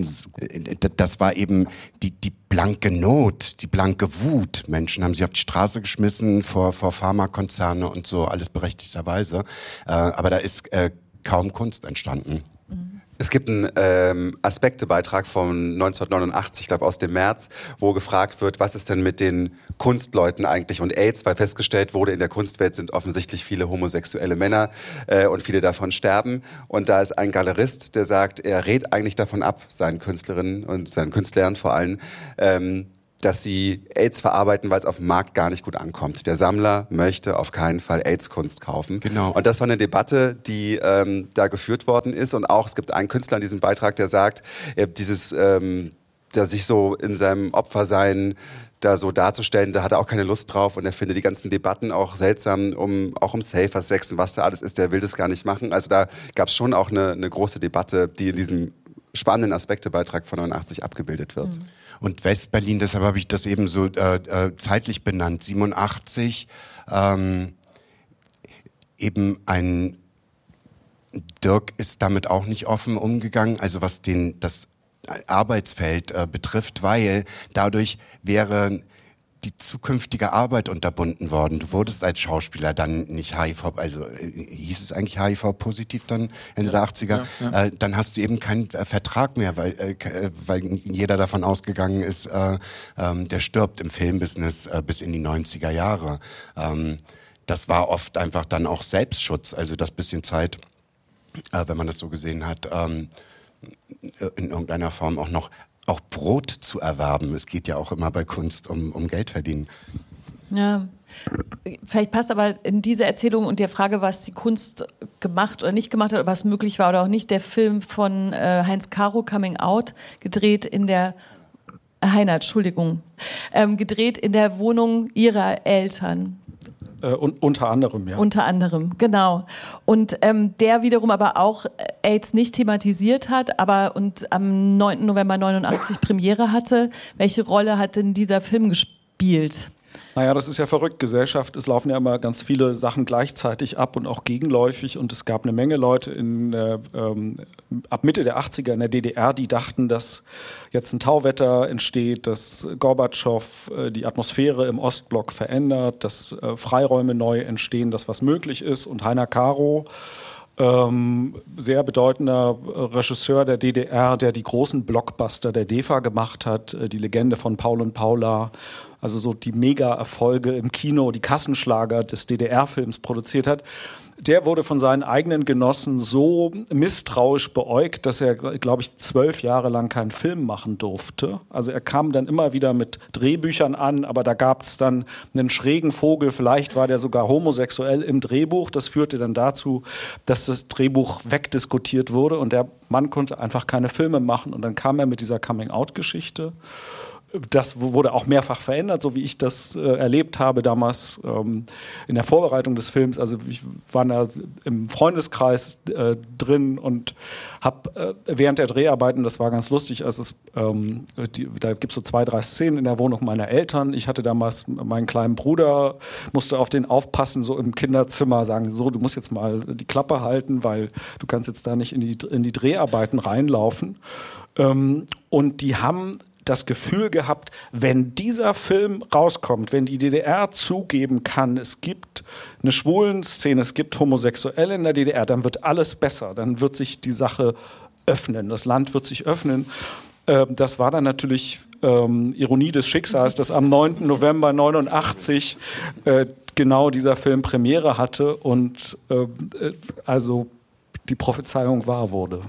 Speaker 2: das war eben die die blanke Not, die blanke Wut. Menschen haben sich auf die Straße geschmissen vor vor Pharmakonzerne und so, alles berechtigterweise. Äh, aber da ist äh, kaum Kunst entstanden.
Speaker 4: Es gibt einen ähm, Aspektebeitrag von neunzehnhundertneunundachtzig, ich glaube aus dem März, wo gefragt wird, was ist denn mit den Kunstleuten eigentlich und AIDS, weil festgestellt wurde, in der Kunstwelt sind offensichtlich viele homosexuelle Männer äh, und viele davon sterben. Und da ist ein Galerist, der sagt, er rät eigentlich davon ab, seinen Künstlerinnen und seinen Künstlern vor allem, ähm, dass sie AIDS verarbeiten, weil es auf dem Markt gar nicht gut ankommt. Der Sammler möchte auf keinen Fall AIDS-Kunst kaufen.
Speaker 2: Genau.
Speaker 4: Und das war eine Debatte, die ähm, da geführt worden ist. Und auch, es gibt einen Künstler in diesem Beitrag, der sagt, äh, dieses, ähm, der sich so in seinem Opfersein da so darzustellen, da hat er auch keine Lust drauf und er findet die ganzen Debatten auch seltsam, um auch um Safer Sex und was da alles ist, der will das gar nicht machen. Also da gab es schon auch eine, eine große Debatte, die in diesem spannenden Aspektebeitrag von neunundachtzig abgebildet wird.
Speaker 3: Mhm.
Speaker 2: Und Westberlin, deshalb habe ich das eben so äh, äh, zeitlich benannt, siebenundachtzig, ähm, eben ein Dirk ist damit auch nicht offen umgegangen, also was den das Arbeitsfeld äh, betrifft, weil dadurch wäre die zukünftige Arbeit unterbunden worden. Du wurdest als Schauspieler dann nicht H I V, also äh, hieß es eigentlich H I V-positiv dann Ende ja, der achtziger, ja, ja. Äh, dann hast du eben keinen äh, Vertrag mehr, weil, äh, weil jeder davon ausgegangen ist, äh, ähm, der stirbt im Filmbusiness äh, bis in die neunziger Jahre. Ähm, das war oft einfach dann auch Selbstschutz, also das bisschen Zeit, äh, wenn man das so gesehen hat, ähm, in irgendeiner Form auch noch auch Brot zu erwerben. Es geht ja auch immer bei Kunst um, um Geld verdienen.
Speaker 3: Ja, vielleicht passt aber in diese Erzählung und der Frage, was die Kunst gemacht oder nicht gemacht hat, oder was möglich war oder auch nicht, der Film von äh, Heinz Caro, Coming Out, gedreht in der Heinert, Entschuldigung, ähm, gedreht in der Wohnung ihrer Eltern.
Speaker 1: Äh, un- unter anderem, ja.
Speaker 3: Unter anderem, genau. Und ähm, der wiederum aber auch AIDS nicht thematisiert hat, aber und am neunten November neunundachtzig Premiere hatte. Welche Rolle hat denn dieser Film gespielt?
Speaker 1: Naja, das ist ja verrückt. Gesellschaft, es laufen ja immer ganz viele Sachen gleichzeitig ab und auch gegenläufig. Und es gab eine Menge Leute in, äh, ähm, ab Mitte der achtziger in der D D R, die dachten, dass jetzt ein Tauwetter entsteht, dass Gorbatschow äh, die Atmosphäre im Ostblock verändert, dass äh, Freiräume neu entstehen, dass was möglich ist. Und Heiner Caro, ähm, sehr bedeutender Regisseur der D D R, der die großen Blockbuster der D E F A gemacht hat, äh, die Legende von Paul und Paula, also so die Mega-Erfolge im Kino, die Kassenschlager des D D R-Films produziert hat, der wurde von seinen eigenen Genossen so misstrauisch beäugt, dass er, glaube ich, zwölf Jahre lang keinen Film machen durfte. Also er kam dann immer wieder mit Drehbüchern an, aber da gab es dann einen schrägen Vogel, vielleicht war der sogar homosexuell im Drehbuch. Das führte dann dazu, dass das Drehbuch wegdiskutiert wurde und der Mann konnte einfach keine Filme machen. Und dann kam er mit dieser Coming-out-Geschichte. Das wurde auch mehrfach verändert, so wie ich das äh, erlebt habe damals ähm, in der Vorbereitung des Films. Also ich war da im Freundeskreis äh, drin und habe äh, während der Dreharbeiten, das war ganz lustig, also es, ähm, die, da gibt es so zwei, drei Szenen in der Wohnung meiner Eltern. Ich hatte damals meinen kleinen Bruder, musste auf den aufpassen, so im Kinderzimmer, sagen, so, du musst jetzt mal die Klappe halten, weil du kannst jetzt da nicht in die, in die Dreharbeiten reinlaufen. Ähm, und die haben das Gefühl gehabt, wenn dieser Film rauskommt, wenn die D D R zugeben kann, es gibt eine Schwulenszene, es gibt Homosexuelle in der D D R, dann wird alles besser, dann wird sich die Sache öffnen, das Land wird sich öffnen. Ähm, das war dann natürlich ähm, Ironie des Schicksals, dass am neunten November neunundachtzig äh, genau dieser Film Premiere hatte und äh, also die Prophezeiung wahr wurde.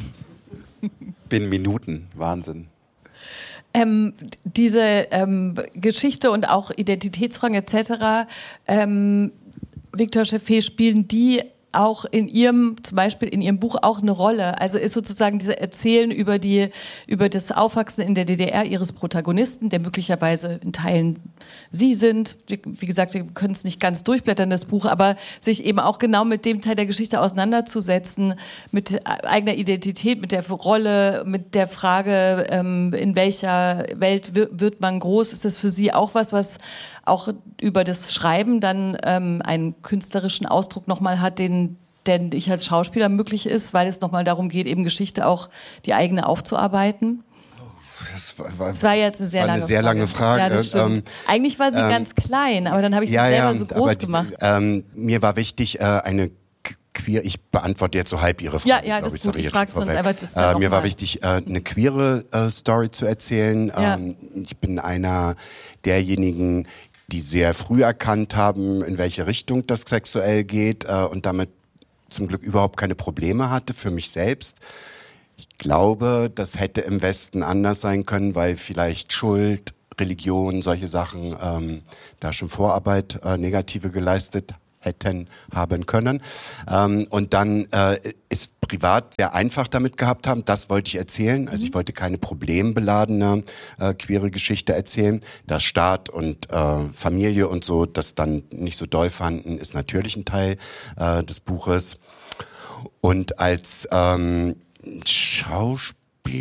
Speaker 4: Binnen Minuten, Wahnsinn.
Speaker 3: Ähm, diese ähm, Geschichte und auch Identitätsfragen et cetera, ähm, Victor Cheffé, spielen die auch in ihrem, zum Beispiel in ihrem Buch auch eine Rolle? Also ist sozusagen diese Erzählen über die, über das Aufwachsen in der D D R ihres Protagonisten, der möglicherweise in Teilen sie sind. Wie gesagt, wir können es nicht ganz durchblättern, das Buch, aber sich eben auch genau mit dem Teil der Geschichte auseinanderzusetzen, mit eigener Identität, mit der Rolle, mit der Frage, ähm, in welcher Welt wird man groß? Ist das für Sie auch was, was auch über das Schreiben dann ähm, einen künstlerischen Ausdruck nochmal hat, den, der ich als Schauspieler möglich ist, weil es nochmal darum geht, eben Geschichte auch die eigene aufzuarbeiten?
Speaker 2: Das war, war,
Speaker 3: das war jetzt eine sehr,
Speaker 2: war
Speaker 3: lange,
Speaker 2: eine sehr
Speaker 3: Frage.
Speaker 2: lange Frage.
Speaker 3: Ja, das stimmt. Ähm, Eigentlich war sie ähm, ganz klein, aber dann habe ich sie
Speaker 2: ja,
Speaker 3: selber
Speaker 2: ja,
Speaker 3: so groß
Speaker 2: die,
Speaker 3: gemacht.
Speaker 2: Ähm, mir war wichtig, äh, eine queer, ich beantworte jetzt so halb Ihre Frage.
Speaker 3: Ja, ja, das ist gut. Ich, ich frage sonst einfach das
Speaker 2: äh, Mir war mal. wichtig, äh, eine queere äh, Story zu erzählen.
Speaker 3: Ja.
Speaker 2: Ähm, ich bin einer derjenigen, die sehr früh erkannt haben, in welche Richtung das sexuell geht äh, und damit zum Glück überhaupt keine Probleme hatte für mich selbst. Ich glaube, das hätte im Westen anders sein können, weil vielleicht Schuld, Religion, solche Sachen ähm, da schon Vorarbeit äh, negative geleistet hätten, haben können. Ähm, und dann äh, ist privat sehr einfach damit gehabt haben, das wollte ich erzählen. Also ich wollte keine problembeladene äh, queere Geschichte erzählen. Dass Staat und äh, Familie und so das dann nicht so doll fanden, ist natürlich ein Teil äh, des Buches. Und als ähm, Schauspieler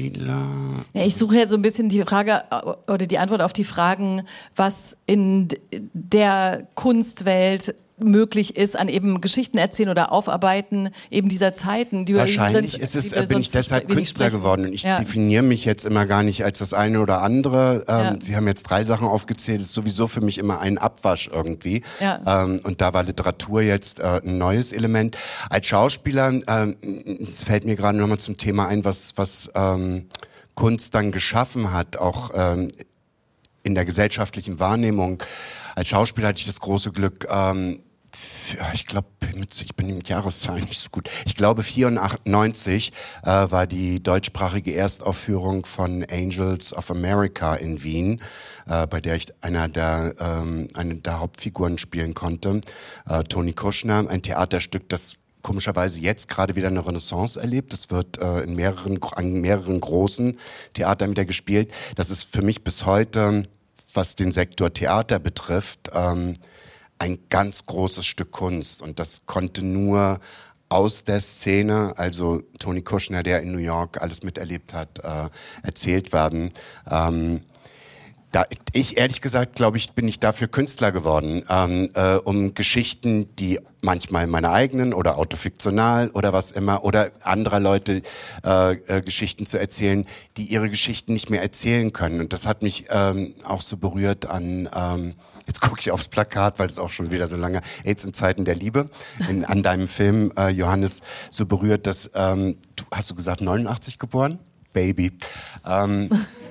Speaker 3: Ja, ich suche ja so ein bisschen die Frage oder die Antwort auf die Fragen, was in der Kunstwelt möglich ist an eben Geschichten erzählen oder aufarbeiten eben dieser Zeiten. Die
Speaker 2: Wahrscheinlich
Speaker 3: sonst,
Speaker 2: ist es,
Speaker 3: die
Speaker 2: bin ich deshalb Künstler
Speaker 3: sprechen.
Speaker 2: geworden und ich
Speaker 3: ja.
Speaker 2: definiere mich jetzt immer gar nicht als das eine oder andere. Ähm,
Speaker 3: ja.
Speaker 2: Sie haben jetzt drei Sachen aufgezählt, das ist sowieso für mich immer ein Abwasch irgendwie.
Speaker 3: Ja.
Speaker 2: Ähm, und da war Literatur jetzt äh, ein neues Element. Als Schauspieler, ähm, es fällt mir gerade nochmal zum Thema ein, was, was ähm, Kunst dann geschaffen hat, auch ähm, in der gesellschaftlichen Wahrnehmung. Als Schauspieler hatte ich das große Glück, ähm, ich glaube, ich bin mit Jahreszahlen nicht so gut. Ich glaube, vierundneunzig äh, war die deutschsprachige Erstaufführung von Angels of America in Wien, äh, bei der ich einer der, ähm, eine der Hauptfiguren spielen konnte. Äh, Toni Kuschner, ein Theaterstück, das komischerweise jetzt gerade wieder eine Renaissance erlebt. Das wird äh, in mehreren, an mehreren großen Theatern wieder gespielt. Das ist für mich bis heute, was den Sektor Theater betrifft, ähm, ein ganz großes Stück Kunst. Und das konnte nur aus der Szene, also Toni Kuschner, der in New York alles miterlebt hat, äh, erzählt werden. Ähm, Da, ich ehrlich gesagt, glaube ich, bin ich dafür Künstler geworden, ähm, äh, um Geschichten, die manchmal meine eigenen oder autofiktional oder was immer oder anderer Leute äh, äh, Geschichten zu erzählen, die ihre Geschichten nicht mehr erzählen können. Und das hat mich ähm, auch so berührt an, ähm, jetzt gucke ich aufs Plakat, weil es auch schon wieder so lange, AIDS in Zeiten der Liebe, in, an deinem Film, äh, Johannes, so berührt, dass, ähm, du, hast du gesagt, neunundachtzig geboren? Baby. Ähm,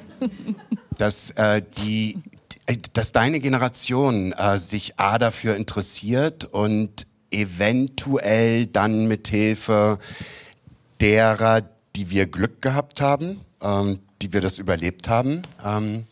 Speaker 2: dass äh, die, dass deine Generation äh, sich A dafür interessiert und eventuell dann mit Hilfe derer, die wir Glück gehabt haben, ähm, die wir das überlebt haben, ähm,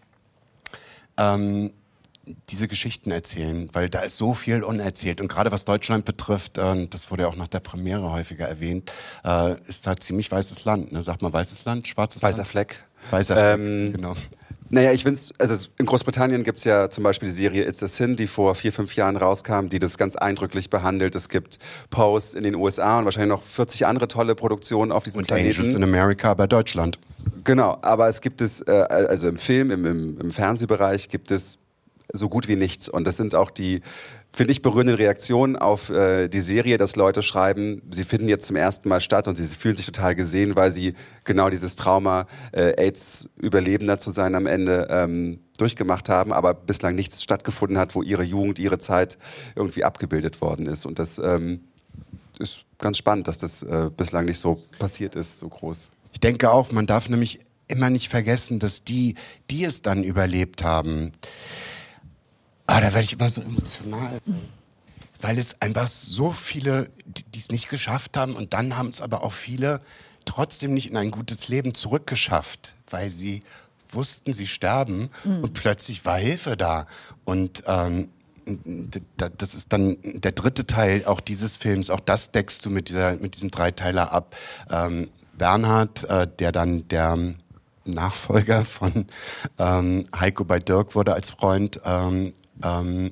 Speaker 2: ähm, diese Geschichten erzählen, weil da ist so viel unerzählt. Und gerade was Deutschland betrifft, äh, das wurde ja auch nach der Premiere häufiger erwähnt, äh, ist da ziemlich weißes Land. Ne? Sag mal weißes Land, schwarzes
Speaker 4: Weißer
Speaker 2: Land?
Speaker 4: Fleck.
Speaker 2: Weißer Fleck,
Speaker 4: ähm,
Speaker 2: genau.
Speaker 4: Naja, ich finde es, also in Großbritannien gibt es ja zum Beispiel die Serie It's a Sin, die vor vier, fünf Jahren rauskam, die das ganz eindrücklich behandelt. Es gibt Pose in den U S A und wahrscheinlich noch vierzig andere tolle Produktionen auf diesem
Speaker 2: Und
Speaker 4: Planeten.
Speaker 2: Angels in America bei Deutschland.
Speaker 4: Genau, aber es gibt es, äh, also im Film, im, im, im Fernsehbereich gibt es so gut wie nichts. Und das sind auch die, finde ich, berührenden Reaktionen auf äh, die Serie, dass Leute schreiben, sie finden jetzt zum ersten Mal statt und sie fühlen sich total gesehen, weil sie genau dieses Trauma, äh, AIDS-Überlebender zu sein am Ende, ähm, durchgemacht haben, aber bislang nichts stattgefunden hat, wo ihre Jugend, ihre Zeit irgendwie abgebildet worden ist. Und das ähm, ist ganz spannend, dass das äh, bislang nicht so passiert ist, so groß.
Speaker 2: Ich denke auch, man darf nämlich immer nicht vergessen, dass die, die es dann überlebt haben, ah, da werde ich immer so emotional, weil es einfach so viele, die es nicht geschafft haben und dann haben es aber auch viele trotzdem nicht in ein gutes Leben zurückgeschafft, weil sie wussten, sie sterben mhm. und plötzlich war Hilfe da. Und ähm, das ist dann der dritte Teil auch dieses Films, auch das deckst du mit, dieser, mit diesem Dreiteiler ab. Ähm, Bernhard, äh, der dann der Nachfolger von ähm, Heiko bei Dirk wurde als Freund, ähm, Ähm,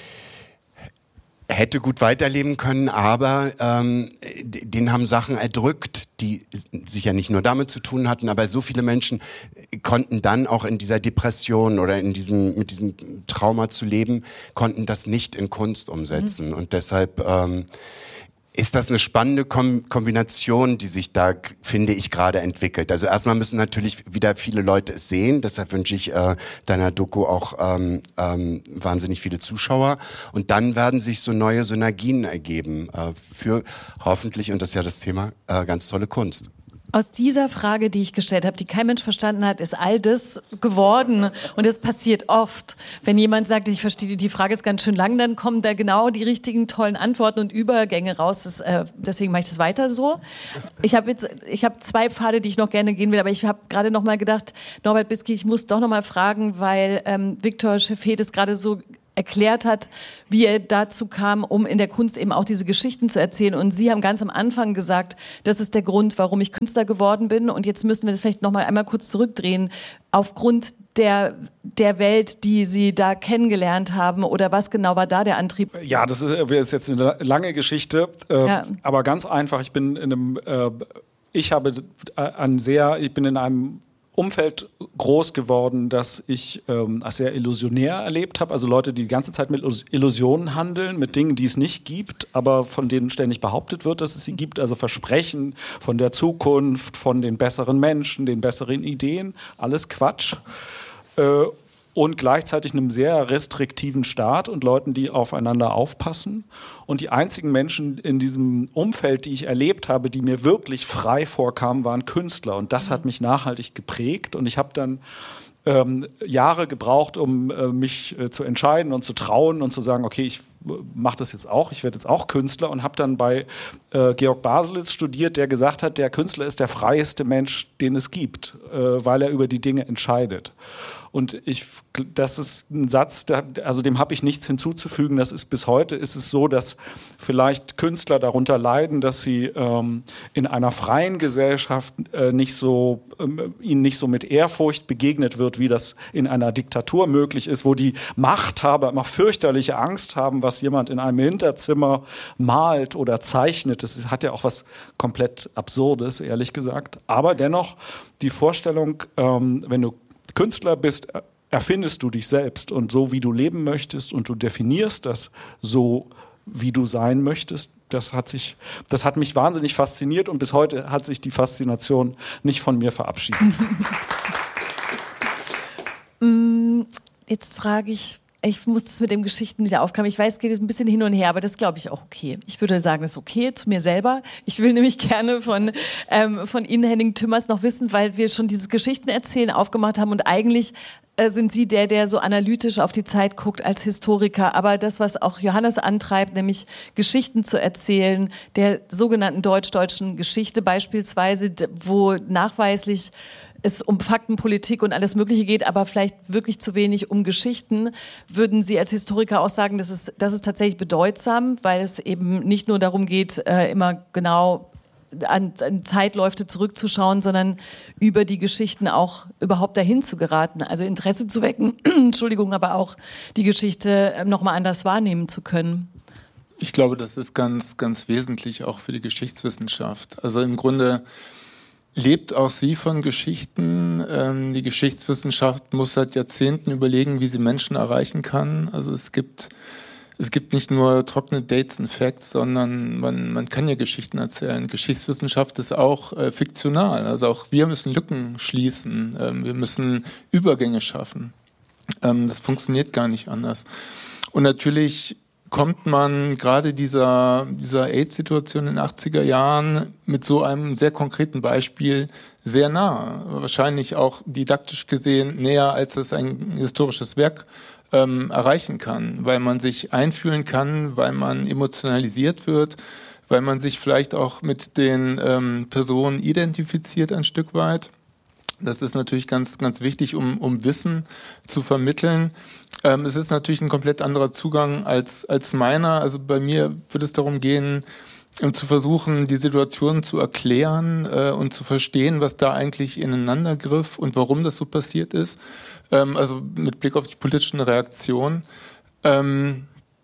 Speaker 2: hätte gut weiterleben können, aber ähm, den haben Sachen erdrückt, die sicher nicht nur damit zu tun hatten, aber so viele Menschen konnten dann auch in dieser Depression oder in diesem mit diesem Trauma zu leben, konnten das nicht in Kunst umsetzen. Mhm. Und deshalb ähm, ist das eine spannende Kom- Kombination, die sich da, finde ich, gerade entwickelt. Also erstmal müssen natürlich wieder viele Leute es sehen, deshalb wünsche ich äh, deiner Doku auch ähm, ähm, wahnsinnig viele Zuschauer. Und dann werden sich so neue Synergien ergeben äh, für hoffentlich, und das ist ja das Thema, äh, ganz tolle Kunst.
Speaker 3: Aus dieser Frage, die ich gestellt habe, die kein Mensch verstanden hat, ist all das geworden. Und das passiert oft. Wenn jemand sagt, ich verstehe, die Frage ist ganz schön lang, dann kommen da genau die richtigen, tollen Antworten und Übergänge raus. Das, äh, deswegen mache ich das weiter so. Ich habe jetzt, ich habe zwei Pfade, die ich noch gerne gehen will, aber ich habe gerade noch mal gedacht, Norbert Bisky, ich muss doch noch mal fragen, weil ähm, Viktor Scheffé das gerade so erklärt hat, wie er dazu kam, um in der Kunst eben auch diese Geschichten zu erzählen. Und Sie haben ganz am Anfang gesagt, das ist der Grund, warum ich Künstler geworden bin. Und jetzt müssen wir das vielleicht noch mal einmal kurz zurückdrehen. Aufgrund der, der Welt, die Sie da kennengelernt haben, oder was genau war da der Antrieb?
Speaker 1: Ja, das ist, ist jetzt eine lange Geschichte, äh,
Speaker 3: Ja.
Speaker 1: aber ganz einfach. Ich bin in einem, äh, ich habe ein sehr, ich bin in einem Umfeld groß geworden, das ich ähm, als sehr illusionär erlebt habe. Also Leute, die die ganze Zeit mit Illusionen handeln, mit Dingen, die es nicht gibt, aber von denen ständig behauptet wird, dass es sie gibt. Also Versprechen von der Zukunft, von den besseren Menschen, den besseren Ideen. Alles Quatsch. Äh, und gleichzeitig einem sehr restriktiven Staat und Leuten, die aufeinander aufpassen. Und die einzigen Menschen in diesem Umfeld, die ich erlebt habe, die mir wirklich frei vorkamen, waren Künstler. Und das hat mich nachhaltig geprägt. Und ich habe dann ähm, Jahre gebraucht, um äh, mich äh, zu entscheiden und zu trauen und zu sagen, okay, ich mache das jetzt auch, ich werde jetzt auch Künstler, und habe dann bei äh, Georg Baselitz studiert, der gesagt hat, der Künstler ist der freieste Mensch, den es gibt, äh, weil er über die Dinge entscheidet. Und ich, das ist ein Satz, der, also dem habe ich nichts hinzuzufügen. Das ist bis heute ist es so, dass vielleicht Künstler darunter leiden, dass sie ähm, in einer freien Gesellschaft äh, nicht so, ähm, ihnen nicht so mit Ehrfurcht begegnet wird, wie das in einer Diktatur möglich ist, wo die Machthaber immer fürchterliche Angst haben, was jemand in einem Hinterzimmer malt oder zeichnet. Das hat ja auch was komplett Absurdes, ehrlich gesagt. Aber dennoch die Vorstellung, ähm, wenn du Künstler bist, erfindest du dich selbst und so, wie du leben möchtest, und du definierst das so, wie du sein möchtest. Das hat sich, das hat mich wahnsinnig fasziniert, und bis heute hat sich die Faszination nicht von mir verabschiedet.
Speaker 3: Jetzt frage ich, ich muss das mit den Geschichten wieder aufkommen. Ich weiß, es geht jetzt ein bisschen hin und her, aber das glaube ich auch okay. Ich würde sagen, das ist okay zu mir selber. Ich will nämlich gerne von, ähm, von Ihnen, Henning Tümmers, noch wissen, weil wir schon dieses Geschichtenerzählen aufgemacht haben, und eigentlich äh, sind Sie der, der so analytisch auf die Zeit guckt als Historiker. Aber das, was auch Johannes antreibt, nämlich Geschichten zu erzählen, der sogenannten deutsch-deutschen Geschichte beispielsweise, wo nachweislich es um Faktenpolitik und alles Mögliche geht, aber vielleicht wirklich zu wenig um Geschichten. Würden Sie als Historiker auch sagen, das ist, das ist tatsächlich bedeutsam, weil es eben nicht nur darum geht, äh, immer genau an, an Zeitläufe zurückzuschauen, sondern über die Geschichten auch überhaupt dahin zu geraten, also Interesse zu wecken, Entschuldigung, aber auch die Geschichte äh, nochmal anders wahrnehmen zu können?
Speaker 5: Ich glaube, das ist ganz, ganz wesentlich auch für die Geschichtswissenschaft. Also im Grunde lebt auch sie von Geschichten. Ähm, die Geschichtswissenschaft muss seit Jahrzehnten überlegen, wie sie Menschen erreichen kann. Also es gibt, es gibt nicht nur trockene Dates und Facts, sondern man, man kann ja Geschichten erzählen. Geschichtswissenschaft ist auch äh, fiktional. Also auch wir müssen Lücken schließen. Ähm, wir müssen Übergänge schaffen. Ähm, das funktioniert gar nicht anders. Und natürlich kommt man gerade dieser, dieser AIDS-Situation in den achtziger Jahren mit so einem sehr konkreten Beispiel sehr nah. Wahrscheinlich auch didaktisch gesehen näher, als es ein historisches Werk ähm, erreichen kann, weil man sich einfühlen kann, weil man emotionalisiert wird, weil man sich vielleicht auch mit den ähm, Personen identifiziert ein Stück weit. Das ist natürlich ganz, ganz wichtig, um, um Wissen zu vermitteln. Ähm, es ist natürlich ein komplett anderer Zugang als, als meiner. Also bei mir wird es darum gehen, um zu versuchen, die Situation zu erklären äh, und zu verstehen, was da eigentlich ineinander griff und warum das so passiert ist. Ähm, also mit Blick auf die politischen Reaktionen. Ähm,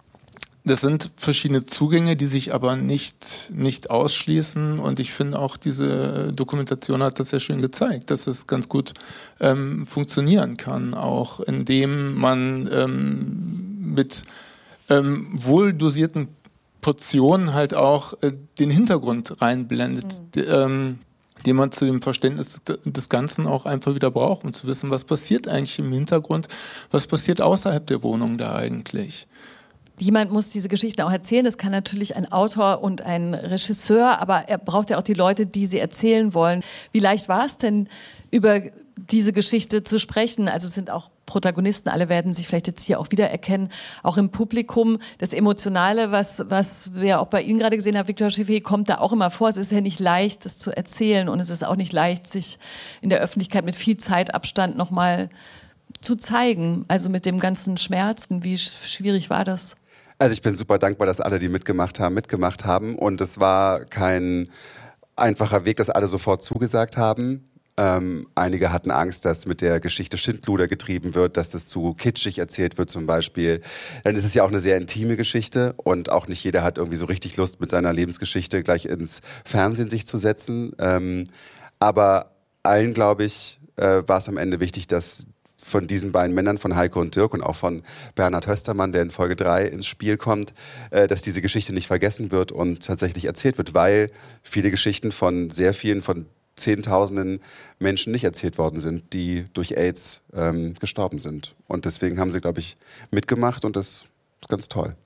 Speaker 5: Das sind verschiedene Zugänge, die sich aber nicht, nicht ausschließen. Und ich finde auch, diese Dokumentation hat das sehr schön gezeigt, dass es ganz gut ähm, funktionieren kann, auch indem man ähm, mit ähm, wohl dosierten Portionen halt auch äh, den Hintergrund reinblendet, mhm. die, ähm, den man zu dem Verständnis des Ganzen auch einfach wieder braucht, um zu wissen, was passiert eigentlich im Hintergrund, was passiert außerhalb der Wohnung da eigentlich.
Speaker 3: Jemand muss diese Geschichten auch erzählen. Das kann natürlich ein Autor und ein Regisseur, aber er braucht ja auch die Leute, die sie erzählen wollen. Wie leicht war es denn, über diese Geschichte zu sprechen? Also es sind auch Protagonisten, alle werden sich vielleicht jetzt hier auch wiedererkennen, auch im Publikum. Das Emotionale, was, was wir auch bei Ihnen gerade gesehen haben, Victor Schiffer, kommt da auch immer vor. Es ist ja nicht leicht, das zu erzählen, und es ist auch nicht leicht, sich in der Öffentlichkeit mit viel Zeitabstand nochmal zu zeigen. Also mit dem ganzen Schmerz. Wie schwierig war das?
Speaker 4: Also ich bin super dankbar, dass alle, die mitgemacht haben, mitgemacht haben. Und es war kein einfacher Weg, dass alle sofort zugesagt haben. Ähm, einige hatten Angst, dass mit der Geschichte Schindluder getrieben wird, dass das zu kitschig erzählt wird zum Beispiel. Dann ist es ja auch eine sehr intime Geschichte und auch nicht jeder hat irgendwie so richtig Lust, mit seiner Lebensgeschichte gleich ins Fernsehen sich zu setzen. Ähm, aber allen, glaube ich, äh, war es am Ende wichtig, dass von diesen beiden Männern, von Heiko und Dirk und auch von Bernhard Höstermann, der in Folge drei ins Spiel kommt, äh, dass diese Geschichte nicht vergessen wird und tatsächlich erzählt wird, weil viele Geschichten von sehr vielen, von Zehntausenden Menschen nicht erzählt worden sind, die durch AIDS ähm, gestorben sind. Und deswegen haben sie, glaube ich, mitgemacht und das ist ganz toll.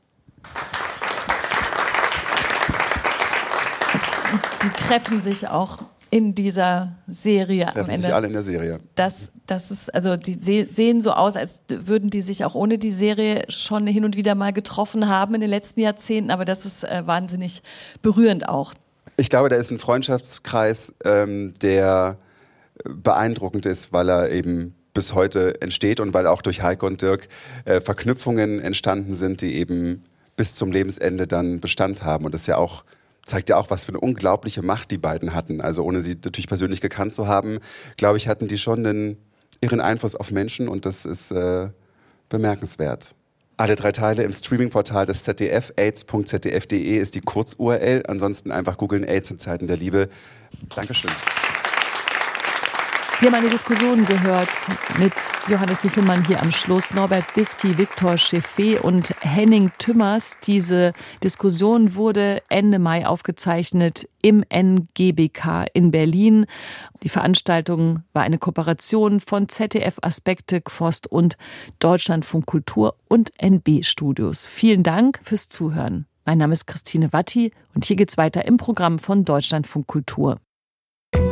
Speaker 3: Die treffen sich auch in dieser Serie
Speaker 4: treffen
Speaker 3: am Ende.
Speaker 4: Sich alle in der Serie.
Speaker 3: Das, das ist, also die sehen so aus, als würden die sich auch ohne die Serie schon hin und wieder mal getroffen haben in den letzten Jahrzehnten, aber das ist äh, wahnsinnig berührend auch.
Speaker 4: Ich glaube, da ist ein Freundschaftskreis, ähm, der beeindruckend ist, weil er eben bis heute entsteht und weil auch durch Heiko und Dirk äh, Verknüpfungen entstanden sind, die eben bis zum Lebensende dann Bestand haben. Und das ist ja auch, zeigt ja auch, was für eine unglaubliche Macht die beiden hatten. Also ohne sie natürlich persönlich gekannt zu haben, glaube ich, hatten die schon einen irren Einfluss auf Menschen und das ist äh, bemerkenswert. Alle drei Teile im Streaming-Portal des Z D F, aids punkt z d f punkt d e ist die Kurz-U R L. Ansonsten einfach googeln AIDS in Zeiten der Liebe. Dankeschön.
Speaker 6: Sie haben eine Diskussion gehört mit Johannes Nichelmann hier am Schluss, Norbert Bisky, Victor Schiffer und Henning Tümmers. Diese Diskussion wurde Ende Mai aufgezeichnet im N G B K in Berlin. Die Veranstaltung war eine Kooperation von Z D F Aspekte, Gfost und Deutschlandfunk Kultur und N B Studios. Vielen Dank fürs Zuhören. Mein Name ist Christine Watti und hier geht's weiter im Programm von Deutschlandfunk Kultur.